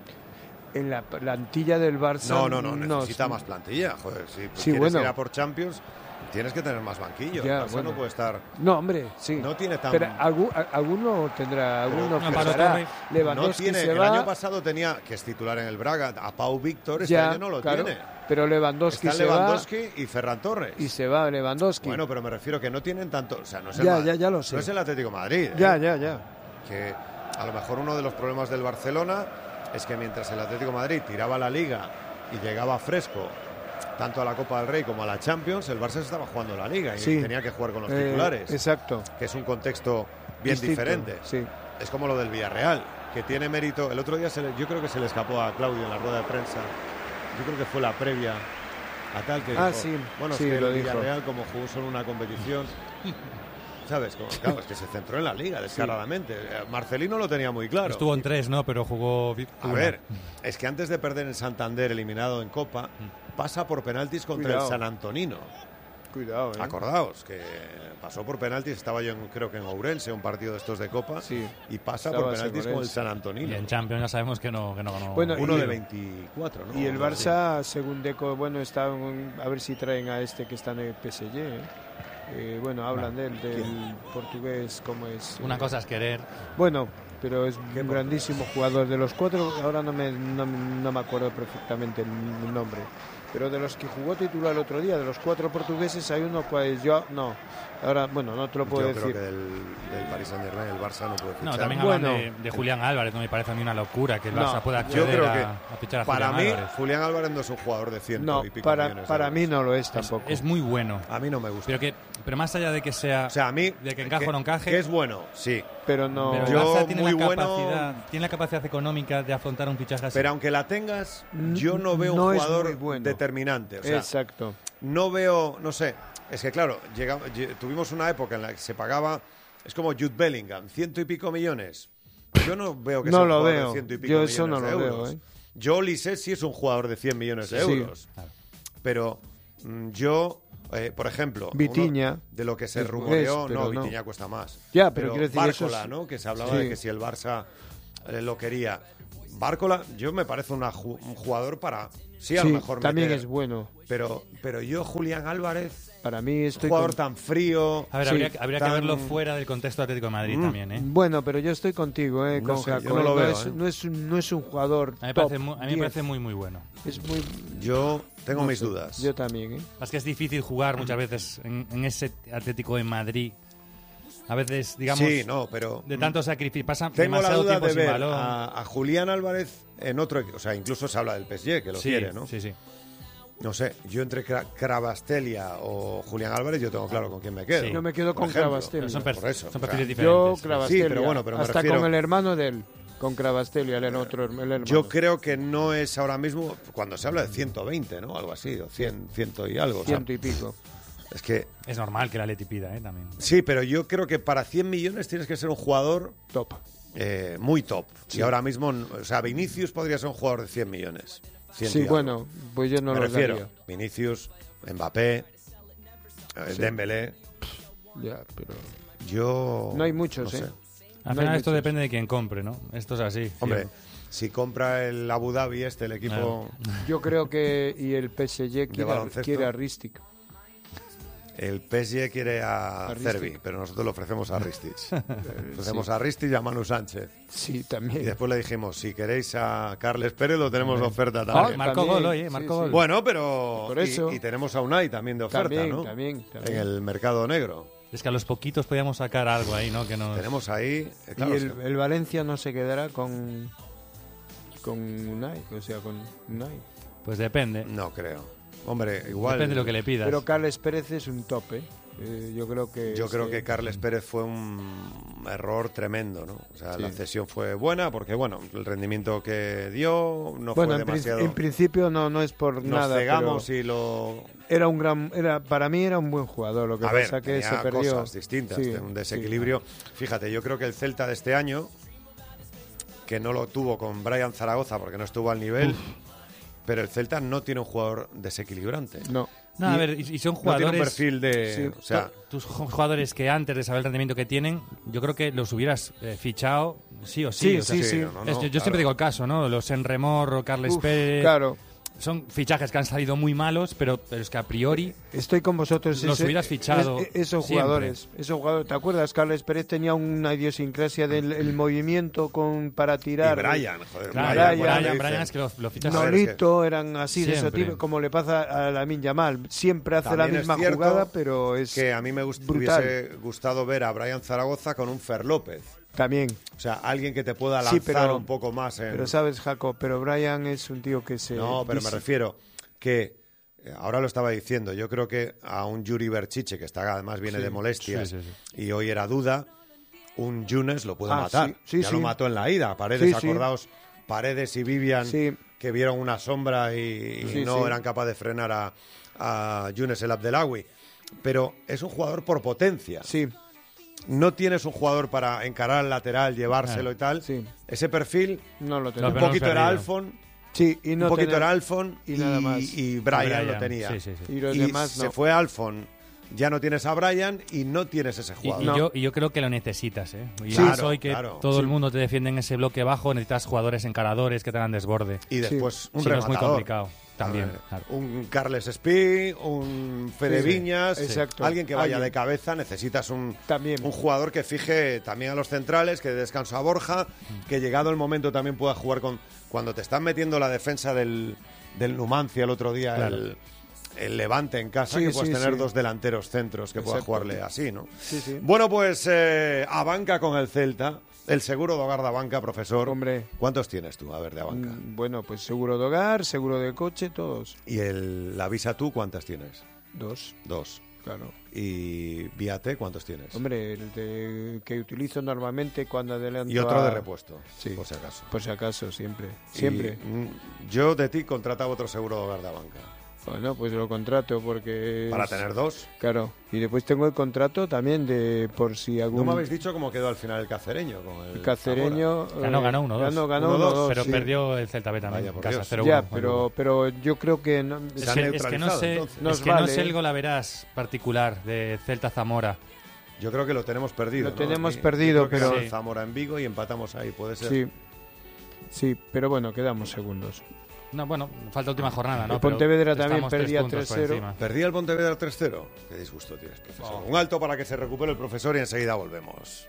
En la plantilla del Barça No, no, no, necesita no- más plantilla. Joder, si Sí, quieres bueno. ir a por Champions, tienes que tener más banquillo. Ya, El Barça bueno. no puede estar. No, hombre, sí. No tiene tan. Pero algún- a- alguno tendrá, alguno Amparo fijará. Torre. no Lewandowski tiene. se El va. año pasado tenía, que es titular en el Braga, a Pau Víctor. Este ya, año no lo claro, tiene. Pero Lewandowski Está se Lewandowski y Ferran Torres. va y se va Lewandowski. Bueno, pero me refiero que no tienen tanto. O sea, no es el, Ya, Ma- ya, ya lo sé. No es el Atlético de Madrid. ya, ¿eh? ya, ya. Que a lo mejor uno de los problemas del Barcelona es que mientras el Atlético de Madrid tiraba la Liga y llegaba fresco tanto a la Copa del Rey como a la Champions, el Barça se estaba jugando la Liga y Sí. tenía que jugar con los Eh, titulares, exacto. que es un contexto bien Distinto, diferente. Sí. Es como lo del Villarreal, que tiene mérito. El otro día se le- yo creo que se le escapó a Claudio en la rueda de prensa. Yo creo que fue la previa a tal que Ah, dijo, sí, bueno, sí, es que lo el dijo. Villarreal como jugó solo una competición, ¿sabes? Como, claro, es que se centró en la Liga descaradamente. Eh, Marcelino lo tenía muy claro. Estuvo en tres, ¿no? Pero jugó. vi- A una. ver, es que antes de perder en Santander eliminado en Copa, pasa por penaltis contra Cuidado. el San Antonino. Cuidado, ¿eh? Acordaos que pasó por penaltis, estaba yo en- creo que en Ourense, un partido de estos de Copa, Sí. y pasa Estabas por en penaltis con el Ourense. San Y Antonino. en Champions ya sabemos que no, que no ganó. Bueno, Uno y- de veinticuatro, ¿no? Y el Algo así. Barça, según Deco, bueno, está en- a ver si traen a este que está en el P S G. ¿eh? Eh, bueno, hablan de él, del portugués, cómo es. Una eh, cosa es querer. Bueno, pero es ¿Qué un portugués? grandísimo jugador. De los cuatro, ahora no me, no, no me acuerdo perfectamente el, el nombre. Pero de los que jugó titular el otro día, de los cuatro portugueses, hay uno, pues yo, no. Ahora, bueno, no te lo puedo Yo decir. creo que del, del Paris Saint Germain el Barça no puede fichar. No, también Bueno. hablan de, de Julián Álvarez, no me parece a mí una locura que el No, Barça pueda yo acceder creo a, que a fichar a Para Julián mí, Álvarez. Julián Álvarez no es un jugador de ciento No, y pico para, millones de para euros. mí no lo es Es, tampoco. es muy bueno. A mí no me gusta. Pero que pero más allá de que sea O sea, a mí... de que encaje o no encaje, Que es bueno, sí. pero no. pero el Yo, Barça tiene muy la bueno- capacidad, tiene la capacidad económica de afrontar un fichaje así. Pero aunque la tengas, yo no veo No un es jugador muy bueno. determinante. O sea, Exacto. no veo, no sé, es que claro, llega- lle- tuvimos una época en la que se pagaba, es como Jude Bellingham, ciento y pico millones. Yo no veo que sea No un lo jugador de veo. ciento y pico Yo millones eso no de lo euros. veo, ¿eh? Yo Olise sí es un jugador de cien millones de Sí. euros. Claro. Pero mm, yo, eh, por ejemplo... Vitinha. uno de lo que se Es- rumoreó, es, pero no, no. Vitinha cuesta más. Ya, pero quiero decir, eso Bárcola, es- ¿no? Que se hablaba Sí. de que si el Barça eh, lo quería. Bárcola, yo me parece una ju- un jugador para... Sí, a Sí, lo mejor también meter, es bueno. Pero, pero yo, Julián Álvarez, Para mí un estoy jugador con- tan frío... A ver, Sí, habría, habría que tan- verlo fuera del contexto Atlético de Madrid Mm. también, ¿eh? Bueno, pero yo estoy contigo, eh, No con sé, yo Jaco, no lo eh, veo, es, eh. no, es, un- no es un jugador A mí me top parece, mu- a mí me diez. parece muy, muy bueno. Es muy... Yo tengo no mis sé, dudas. Yo también, ¿eh? Es que es difícil jugar muchas veces en, en ese Atlético de Madrid. A veces, digamos, Sí, no, pero... de tanto sacrificio, pasa Tengo la demasiado duda tiempo de sin ver balón. a, a Julián Álvarez en otro equipo. O sea, incluso se habla del P S G, que lo sí, quiere, ¿no? sí, sí. No sé, yo entre Cra- Cravastelia o Julián Álvarez, yo tengo claro con quién me quedo. Sí. Yo me quedo Por con ejemplo. Cravastelia. Pero son, por per- eso, son o sea, perfiles Yo diferentes. Cravastelia. Sí, pero bueno, pero me hasta refiero- con el hermano de él, con Cravastelia, el otro el hermano. Yo creo que no es ahora mismo, cuando se habla de ciento veinte, ¿no? Algo así, o cien, ciento y algo. o sea, Ciento y pico. es que, Es normal que la Leti pida, ¿eh? También. sí, pero yo creo que para cien millones tienes que ser un jugador Top. eh, muy top. Y ahora mismo, o sea, Vinicius podría ser un jugador de cien millones. ciento Sí, y algo. bueno, pues yo no me lo refiero. daría. Vinicius, Mbappé, eh, Sí. Dembélé. Ya, pero... Yo... No hay muchos, no ¿eh? sé. Al No final hay esto muchos. depende de quien compre, ¿no? Esto es así. Hombre, Sí. si compra el Abu Dhabi este, el equipo... Yo creo que... Y el P S G quiere, a- baloncesto. quiere a Ristic. El P S G quiere a, A Cervi, Ristic. pero nosotros le ofrecemos a Ristich. Le ofrecemos a Ristich y a Manu Sánchez. Sí, Y también. después le dijimos, si queréis a Carles Pérez, lo tenemos de oferta Ah, también. marcó también, gol hoy, ¿eh? sí, Marcó sí. gol. Bueno, pero... Por y- eso. Y, tenemos a Unai también de oferta, También, ¿no? también, también. En el mercado negro. Es que a los poquitos podíamos sacar algo ahí, ¿no? Que nos... Tenemos ahí... eh, claro, y es el, que- el Valencia no se quedará con... Con Unai, o sea, con Unai. Pues depende. No creo. Hombre, igual... Depende de lo que le pidas. Pero Carles Pérez es un top, ¿eh? Eh, yo creo que... Yo creo sí. que Carles Pérez fue un error tremendo, ¿no? O sea, Sí. la cesión fue buena porque, bueno, el rendimiento que dio no Bueno, fue en, prin- demasiado... en principio no, no es por Nos nada, cegamos pero y lo... era un gran... Era, para mí era un buen jugador, lo que A ver, pasa que tenía se perdió. cosas distintas, Sí, de un sí. desequilibrio. Fíjate, yo creo que el Celta de este año, que no lo tuvo con Brian Zaragoza porque no estuvo al nivel, pero el Celta no tiene un jugador desequilibrante. No. No, a Y- ver, y, y son No tiene un jugadores... perfil de... Sí. O sea, Tus ju- jugadores que antes de saber el rendimiento que tienen, yo creo que los hubieras eh, fichado sí o sí. Sí, o sea, sí, sí, sí. no, no, es- yo no, siempre claro. digo el caso, ¿no? Los Enremor o Carles Uf, Pérez. Claro, Son fichajes que han salido muy malos, pero, pero es que a priori estoy con vosotros. Los ese- hubieras fichado es- esos siempre. jugadores, esos jugadores. ¿Te acuerdas? Carles Pérez tenía una idiosincrasia del el movimiento con para y tirar. Brian, joder, Claro, Brian, Brian, cuando Brian, dicen- es que lo, lo fichas No, a ver, es que- Nolito eran así de ese Siempre. tipo, como le pasa a Lamine Yamal. Siempre hace También la es misma cierto jugada, pero es que a mí me gust- brutal. hubiese gustado ver a Brian Zaragoza con un Fer López. También. O sea, alguien que te pueda Sí, lanzar pero- un poco más en... Pero sabes, Jacob, pero Brian es un tío que se... No, pero me dis- refiero que, eh, ahora lo estaba diciendo, yo creo que a un Yuri Berchiche, que está además viene Sí, de molestias, sí, sí, y hoy era duda, un Yunes lo puede Ah, matar. sí, sí, ya sí. lo mató en la ida. Paredes, Sí, sí. acordaos, Paredes y Vivian, Sí. que vieron una sombra y, y Sí, no sí. eran capaces de frenar a, a Yunes el Abdelawi. Pero es un jugador por potencia. Sí, No tienes un jugador para encarar al lateral, llevárselo Ah, y tal. sí. Ese perfil, no lo Lo un tenemos. pero poquito hemos era perdido. Alfon, Sí, y no un poquito tener- era Alfon y y, nada más. y Brian, Brian, lo tenía. sí, sí, sí. Y los Y demás se no. fue Alfon, ya no tienes a Brian y no tienes ese Y, jugador. y No. yo, y yo creo que lo necesitas, ¿eh? Y Claro, más hoy que claro. todo Sí. el mundo te defiende en ese bloque bajo, necesitas jugadores encaradores que te hagan desborde. Y después un Si no es muy rematador. complicado. También, A ver, claro. Un Carles Espí, un Fede Sí, Viñas, sí. Exacto. alguien que vaya Alguien. de cabeza. Necesitas un, También. un jugador que fije también a los centrales, que dé descanso a Borja, que llegado el momento también pueda jugar con... Cuando te están metiendo la defensa del, del Numancia el otro día, Claro. el, el Levante en casa, Sí, que puedes sí, tener sí. dos delanteros centros que puedan Exacto. jugarle así, ¿no? Sí, sí. Bueno, pues eh, a banca con el Celta. El seguro de hogar de banca, profesor. Hombre. ¿Cuántos tienes tú, a ver, de banca? Mm, Bueno, pues seguro de hogar, seguro de coche, todos. Y el, la Visa tú, ¿cuántas tienes? Dos, Dos. claro. ¿Y Viate cuántos tienes? Hombre, el de- que utilizo normalmente cuando adelanto Y otro a- de repuesto, Sí. por si acaso. Por si acaso, siempre. Siempre. Y, mm, yo de ti contrataba otro seguro de hogar de banca. Bueno, pues lo contrato porque... Para es- tener dos. Claro, y después tengo el contrato también de por si algún... No me habéis dicho cómo quedó al final el cacereño. Con el el cacereño... Zamora. Ganó, eh, ganó uno dos. Ganó, ganó uno uno dos, dos, Pero sí. perdió el Celta B también. Vaya, por en casa, Dios. cero uno. Ya, pero, pero yo creo que... No, Se Es ha que, es que no neutralizado, sé, entonces. es Nos que no vale. sé el golaveras particular de Celta Zamora. Yo creo que lo tenemos perdido. Lo ¿no? tenemos Yo perdido, creo que pero- ganó Sí. Zamora en Vigo y empatamos ahí, puede ser. sí, sí, pero bueno, quedamos segundos. No, bueno, falta última jornada, ¿no? El Pontevedra Pero también estamos tres perdía puntos por tres cero. encima. ¿Perdía el Pontevedra tres cero? Qué disgusto tienes, profesor. Un alto para que se recupere el profesor y enseguida volvemos.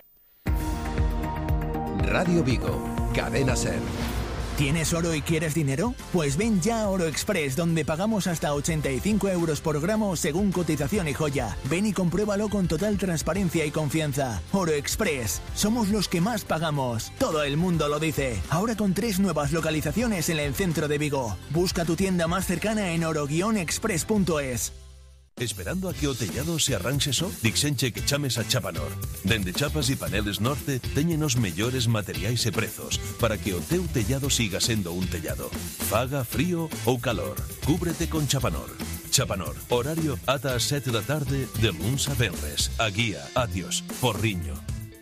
Radio Vigo, Cadena Ser. ¿Tienes oro y quieres dinero? Pues ven ya a Oro Express, donde pagamos hasta ochenta y cinco euros por gramo según cotización y joya. Ven y compruébalo con total transparencia y confianza. Oro Express, somos los que más pagamos. Todo el mundo lo dice. Ahora con tres nuevas localizaciones en el centro de Vigo. Busca tu tienda más cercana en oro guion express punto es. Esperando a que o tellado se arranxe só? Dixenche que chames a Chapanor. Dende Chapas e Paneles Norte teñen os mellores materiais e prezos para que o teu tellado siga sendo un tellado. Faga frío ou calor, cúbrete con Chapanor. Chapanor, horario ata as sete da tarde de luns a venres. A guía, Atios, Porriño.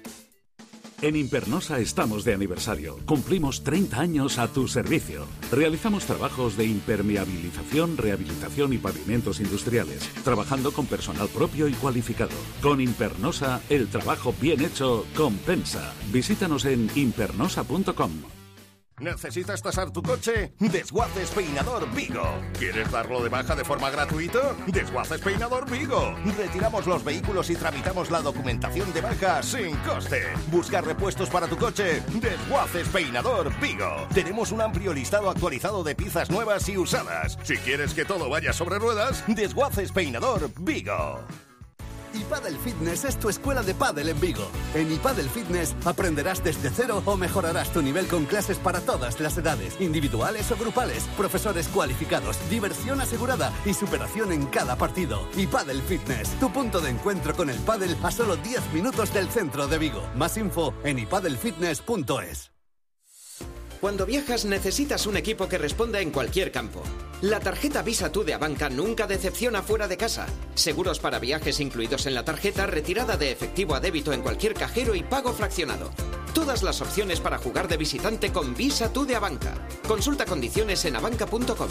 En Impernosa estamos de aniversario. Cumplimos treinta años a tu servicio. Realizamos trabajos de impermeabilización, rehabilitación y pavimentos industriales, trabajando con personal propio y cualificado. Con Impernosa, el trabajo bien hecho compensa. Visítanos en impernosa punto com. ¿Necesitas tasar tu coche? Desguaces Peinador Vigo. ¿Quieres darlo de baja de forma gratuita? Desguaces Peinador Vigo. Retiramos los vehículos y tramitamos la documentación de baja sin coste. ¿Buscar repuestos para tu coche? Desguaces Peinador Vigo. Tenemos un amplio listado actualizado de piezas nuevas y usadas. Si quieres que todo vaya sobre ruedas, Desguaces Peinador Vigo. iPadel Fitness es tu escuela de pádel en Vigo. En iPadel Fitness aprenderás desde cero o mejorarás tu nivel con clases para todas las edades, individuales o grupales, profesores cualificados, diversión asegurada y superación en cada partido. iPadel Fitness, tu punto de encuentro con el pádel a solo diez minutos del centro de Vigo. Más info en ipadel fitness punto es. Cuando viajas necesitas un equipo que responda en cualquier campo. La tarjeta Visa Tú de Abanca nunca decepciona fuera de casa. Seguros para viajes incluidos en la tarjeta, retirada de efectivo a débito en cualquier cajero y pago fraccionado. Todas las opciones para jugar de visitante con Visa Tú de Abanca. Consulta condiciones en abanca punto com.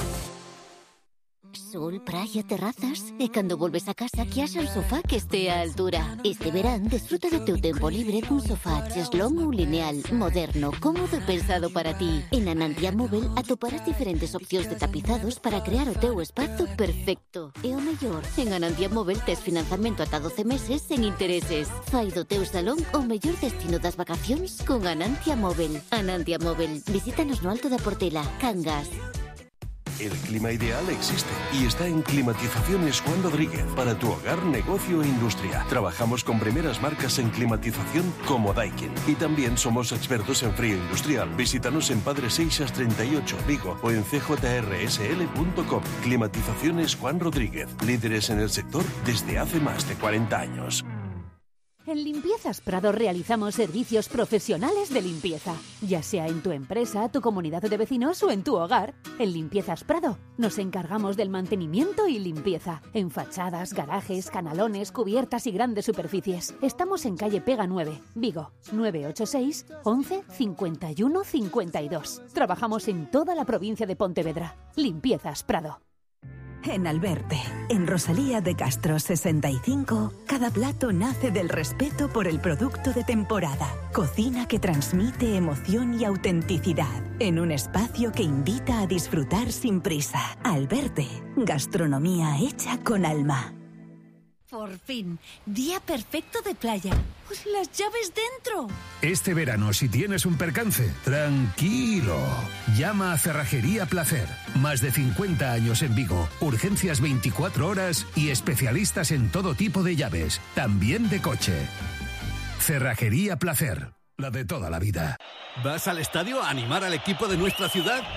Sol, praia, terrazas. E cando volves a casa, que haxa un sofá que estea á altura. Este verán, desfruta do teu tempo libre cun sofá cheslón ou lineal, moderno, cómodo e pensado para ti. En Anantia Móvel atoparás diferentes opcións de tapizados para crear o teu espazo perfecto. E o mellor, en Anantia Móvel tes financiamento ata doce meses sen intereses. Fai do teu salón o mellor destino das vacacións con Anantia Móvel. Anantia Móvel, visítanos no Alto da Portela, Cangas. El clima ideal existe y está en Climatizaciones Juan Rodríguez para tu hogar, negocio e industria. Trabajamos con primeras marcas en climatización como Daikin y también somos expertos en frío industrial. Visítanos en Padre Seixas treinta y ocho, Vigo o en c j r s l punto com. Climatizaciones Juan Rodríguez, líderes en el sector desde hace más de cuarenta años. En Limpiezas Prado realizamos servicios profesionales de limpieza, ya sea en tu empresa, tu comunidad de vecinos o en tu hogar. En Limpiezas Prado nos encargamos del mantenimiento y limpieza en fachadas, garajes, canalones, cubiertas y grandes superficies. Estamos en calle Pega nueve, Vigo, nueve ocho seis, once, cincuenta y uno, cincuenta y dos. Trabajamos en toda la provincia de Pontevedra. Limpiezas Prado. En Alberte, en Rosalía de Castro sesenta y cinco, cada plato nace del respeto por el producto de temporada. Cocina que transmite emoción y autenticidad, en un espacio que invita a disfrutar sin prisa. Alberte, gastronomía hecha con alma. Por fin, día perfecto de playa. Pues las llaves dentro. Este verano, si tienes un percance, tranquilo. Llama a Cerrajería Placer. Más de cincuenta años en Vigo. Urgencias veinticuatro horas y especialistas en todo tipo de llaves. También de coche. Cerrajería Placer. La de toda la vida. ¿Vas al estadio a animar al equipo de nuestra ciudad?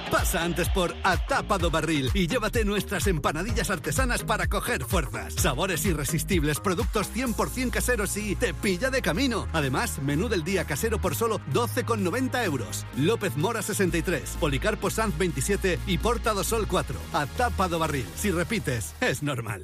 Pasa antes por Atapado Barril y llévate nuestras empanadillas artesanas para coger fuerzas. Sabores irresistibles, productos cien por ciento caseros y te pilla de camino. Además, menú del día casero por solo doce con noventa euros. López Mora sesenta y tres, Policarpo Sanz veintisiete y Porta do Sol cuatro. Atapado Barril. Si repites, es normal.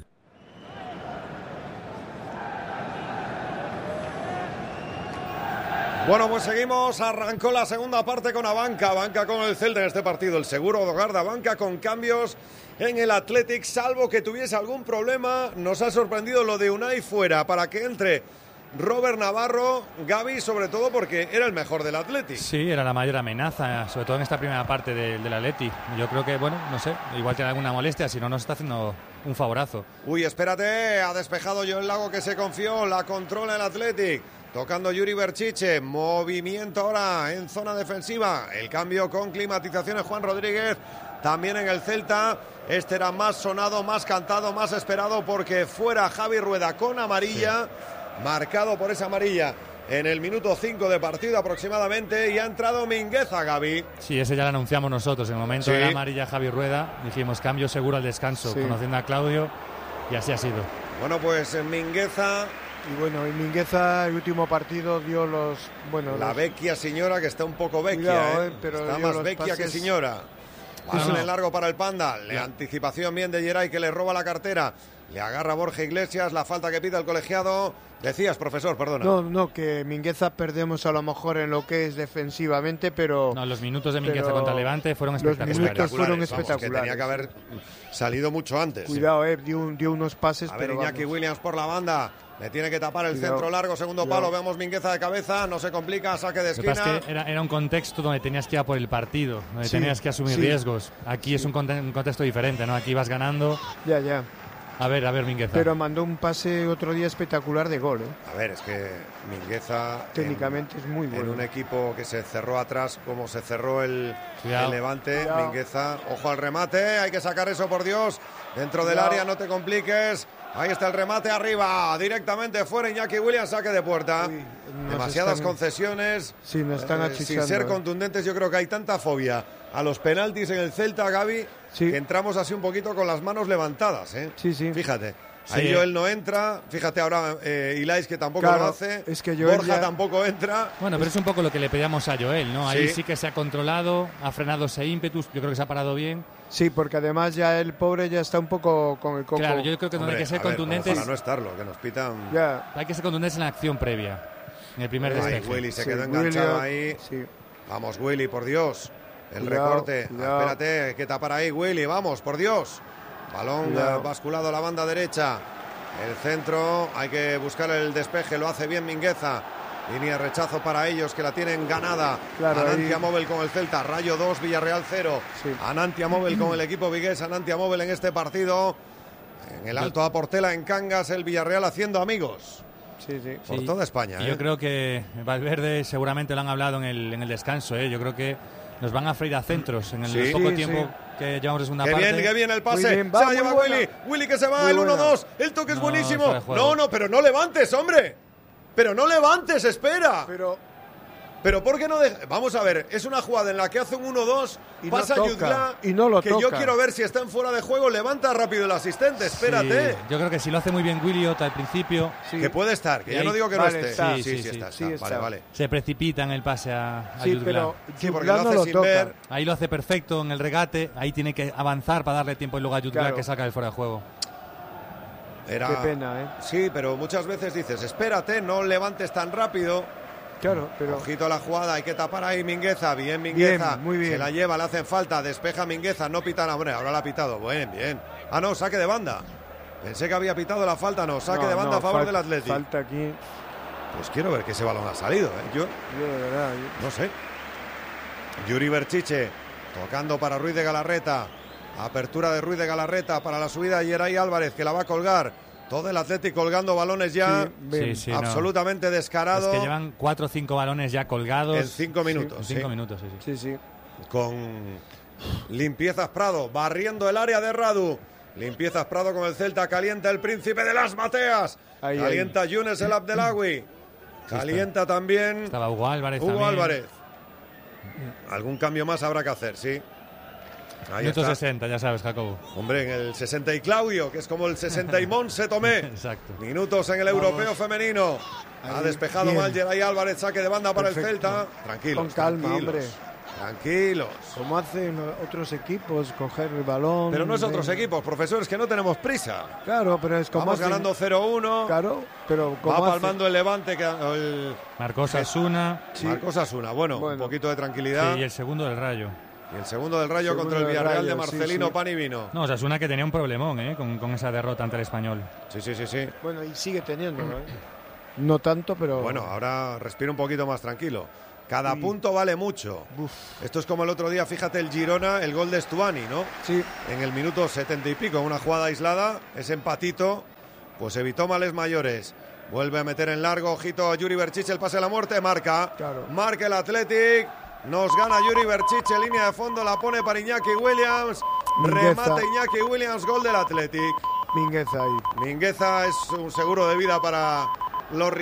Bueno, pues seguimos. Arrancó la segunda parte con Abanca. Abanca con el Celta en este partido. El seguro de hogar de Abanca con cambios en el Athletic. Salvo que tuviese algún problema, nos ha sorprendido lo de Unai fuera para que entre Robert Navarro. Gavi, sobre todo porque era el mejor del Athletic. Sí, era la mayor amenaza, sobre todo en esta primera parte de, del Athletic. Yo creo que, bueno, no sé, igual tiene alguna molestia, si no nos está haciendo un favorazo. Uy, espérate, ha despejado Joel Lago que se confió, la controla el Athletic. Tocando Yuri Berchiche, movimiento ahora en zona defensiva. El cambio con climatizaciones Juan Rodríguez, también en el Celta. Este era más sonado, más cantado, más esperado porque fuera Javi Rueda con amarilla, sí. Marcado por esa amarilla en el minuto cinco de partido aproximadamente y ha entrado Mingueza, Gavi. Sí, ese ya lo anunciamos nosotros. En el momento sí. de la amarilla Javi Rueda dijimos cambio seguro al descanso, sí. conociendo a Claudio y así ha sido. Bueno, pues Mingueza... Y bueno, y Mingueza, el último partido dio los... bueno La los... vecchia señora, que está un poco vecchia, Cuidado, ¿eh? Eh, pero está más vecchia pases... que señora. Balón no. en largo para el Panda. Le anticipación bien de Geray, que le roba la cartera. Le agarra Borja Iglesias, la falta que pide el colegiado. Decías, profesor, perdona. No, no, que Mingueza perdemos a lo mejor en lo que es defensivamente, pero... No, los minutos de Mingueza contra Levante fueron espectaculares. Los minutos fueron Vamos, espectaculares. que tenía que haber salido mucho antes. Cuidado, eh, dio, dio unos pases, a ver, pero Iñaki vamos. Williams por la banda. Le tiene que tapar el Cuidado. centro largo, segundo Cuidado. palo. Vemos Mingueza de cabeza, no se complica, saque de esquina. Lo que pasa es que era, era un contexto donde tenías que ir a por el partido, donde sí, tenías que asumir sí. riesgos. Aquí sí. es un, conte un contexto diferente, ¿no? Aquí vas ganando. Ya, ya. A ver, a ver, Mingueza. Pero mandó un pase otro día espectacular de gol, ¿eh? A ver, es que Mingueza... técnicamente en, es muy bueno. En un equipo que se cerró atrás, como se cerró el, el Levante, Cuidado. Mingueza... Ojo al remate, hay que sacar eso, por Dios. Dentro Cuidado. del área, no te compliques. Ahí está el remate arriba, directamente fuera Iñaki Williams, saque de puerta. Uy, Demasiadas están... concesiones. Sí, nos están eh, Sin ser eh. contundentes, yo creo que hay tanta fobia a los penaltis en el Celta, Gavi, sí. que entramos así un poquito con las manos levantadas, ¿eh? Sí, sí. Fíjate. Sí. Ahí Joel no entra, fíjate ahora eh, Ilais que tampoco claro, lo hace, es que Joel Borja ya... tampoco entra. Bueno, pero es un poco lo que le pedíamos a Joel, ¿no? Ahí sí. sí que se ha controlado, ha frenado ese ímpetus, yo creo que se ha parado bien. Sí, porque además ya el pobre ya está un poco con el coco. Claro, yo creo que no hay que ser contundentes. Para no estarlo, que nos pitan. Ya. Hay que ser contundentes en la acción previa, en el primer despeje. Ahí Willy se sí, quedó enganchado Willy, ahí. Sí. Vamos, Willy, por Dios. El cuidado, recorte. Cuidado. Espérate, hay que tapar ahí, Willy. Vamos, por Dios. Balón cuidado. basculado a la banda derecha. El centro, hay que buscar el despeje, lo hace bien Mingueza. Línea de rechazo para ellos que la tienen ganada. Claro, Anantia ahí... Móvil con el Celta, Rayo dos, Villarreal cero. Sí. Anantia Móvil con el equipo vigués, Anantia Móvil en este partido. En el Alto a Portela, en Cangas, el Villarreal haciendo amigos. Sí, sí. Por sí. toda España. Y ¿eh? Yo creo que Valverde seguramente lo han hablado en el, en el descanso. ¿eh? Yo creo que nos van a freír a centros en el sí, poco sí, tiempo sí. que llevamos de segunda qué parte. Bien, qué bien el pase. Bien, va, se la lleva buena. Willy. Willy que se va, muy el uno dos. El toque es no, buenísimo. No, no, pero no levantes, hombre. Pero no levantes, espera. Pero... Pero ¿por qué no deja? Vamos a ver, es una jugada en la que hace un uno dos, pasa no Yudla, y no lo que toca. yo quiero ver si está en fuera de juego, levanta rápido el asistente, espérate. Sí, yo creo que si lo hace muy bien Willy Ota al principio. Sí. Que puede estar, que y ya ahí, no digo que vale, no esté. está. Sí, sí, sí, sí, está, sí, está. está. Vale, vale. Se precipita en el pase a, a Sí, Yudla. pero Sí, porque Yudla lo no hace lo sin toca. ver. Ahí lo hace perfecto en el regate, ahí tiene que avanzar para darle tiempo y luego a Yudla Claro. que saca del fuera de juego. Era... Qué pena, ¿eh? Sí, pero muchas veces dices, espérate, no levantes tan rápido. Claro, pero... Ojito a la jugada, hay que tapar ahí Mingueza, bien Mingueza. Bien, muy bien. Se la lleva, le hacen falta, despeja Mingueza, no pita la hombre, ahora la ha pitado, bien, bien. Ah, no, saque de banda. Pensé que había pitado la falta, no, saque no, de banda no, a favor fal del Atlético. Falta aquí. Pues quiero ver que ese balón ha salido, ¿eh? Yo, Yo de verdad... Yo... no sé. Yuri Berchiche, tocando para Ruiz de Galarreta. Apertura de Ruiz de Galarreta para la subida de Geray Álvarez, que la va a colgar. Todo el Atlético colgando balones ya, sí, sí, absolutamente no. descarado. Es que llevan cuatro o cinco balones ya colgados. En cinco minutos. Sí, en cinco sí. minutos, sí, sí. Sí, sí. Con Limpiezas Prado, barriendo el área de Radu. Limpiezas Prado con el Celta, calienta el príncipe de las Mateas. Ahí, calienta ahí. Younes el Abdelawi. Calienta sí, también estaba Hugo Álvarez Hugo también. Álvarez. Algún cambio más habrá que hacer, sí. Ahí Minuto está. sesenta, ya sabes, Jacobo. Hombre, en el sesenta y Claudio, que es como el sesenta y Monse Tomé. Exacto. Minutos en el Vamos. europeo femenino. Ha Ahí, despejado bien. mal Geray Álvarez, saque de banda para Perfecto. el Celta. Tranquilos, Con calma, tranquilos, hombre. Tranquilos. Como hacen otros equipos, coger el balón. Pero no es otros venga. equipos, profesores, que no tenemos prisa. Claro, pero es como Vamos hacen- ganando cero uno. Claro, pero como Va hacen- palmando el Levante. Que, el... Marcos Asuna. Sí. Marcos Asuna. Bueno, Bueno. un poquito de tranquilidad. Sí, y el segundo del Rayo. Y el segundo del Rayo Segundo contra el del Villarreal Rayo, de Marcelino sí, sí. Pan y Vino. No, Osasuna que tenía un problemón, ¿eh? Con, con esa derrota ante el Español. Sí, sí, sí, sí. Bueno, y sigue teniéndolo, ¿eh? No tanto, pero... Bueno, ahora respira un poquito más tranquilo. Cada Sí. punto vale mucho. Uf. Esto es como el otro día, fíjate, el Girona, el gol de Stuani, ¿no? Sí. En el minuto setenta y pico, una jugada aislada, ese empatito, pues evitó males mayores. Vuelve a meter en largo, ojito a Yuri Berchiche, el pase a la muerte, marca. Claro. Marca el Athletic, nos gana Yuri Berchiche, línea de fondo, la pone para Iñaki Williams. Mingueza. Remate Iñaki Williams, gol del Athletic. Mingueza ahí. Mingueza es un seguro de vida para los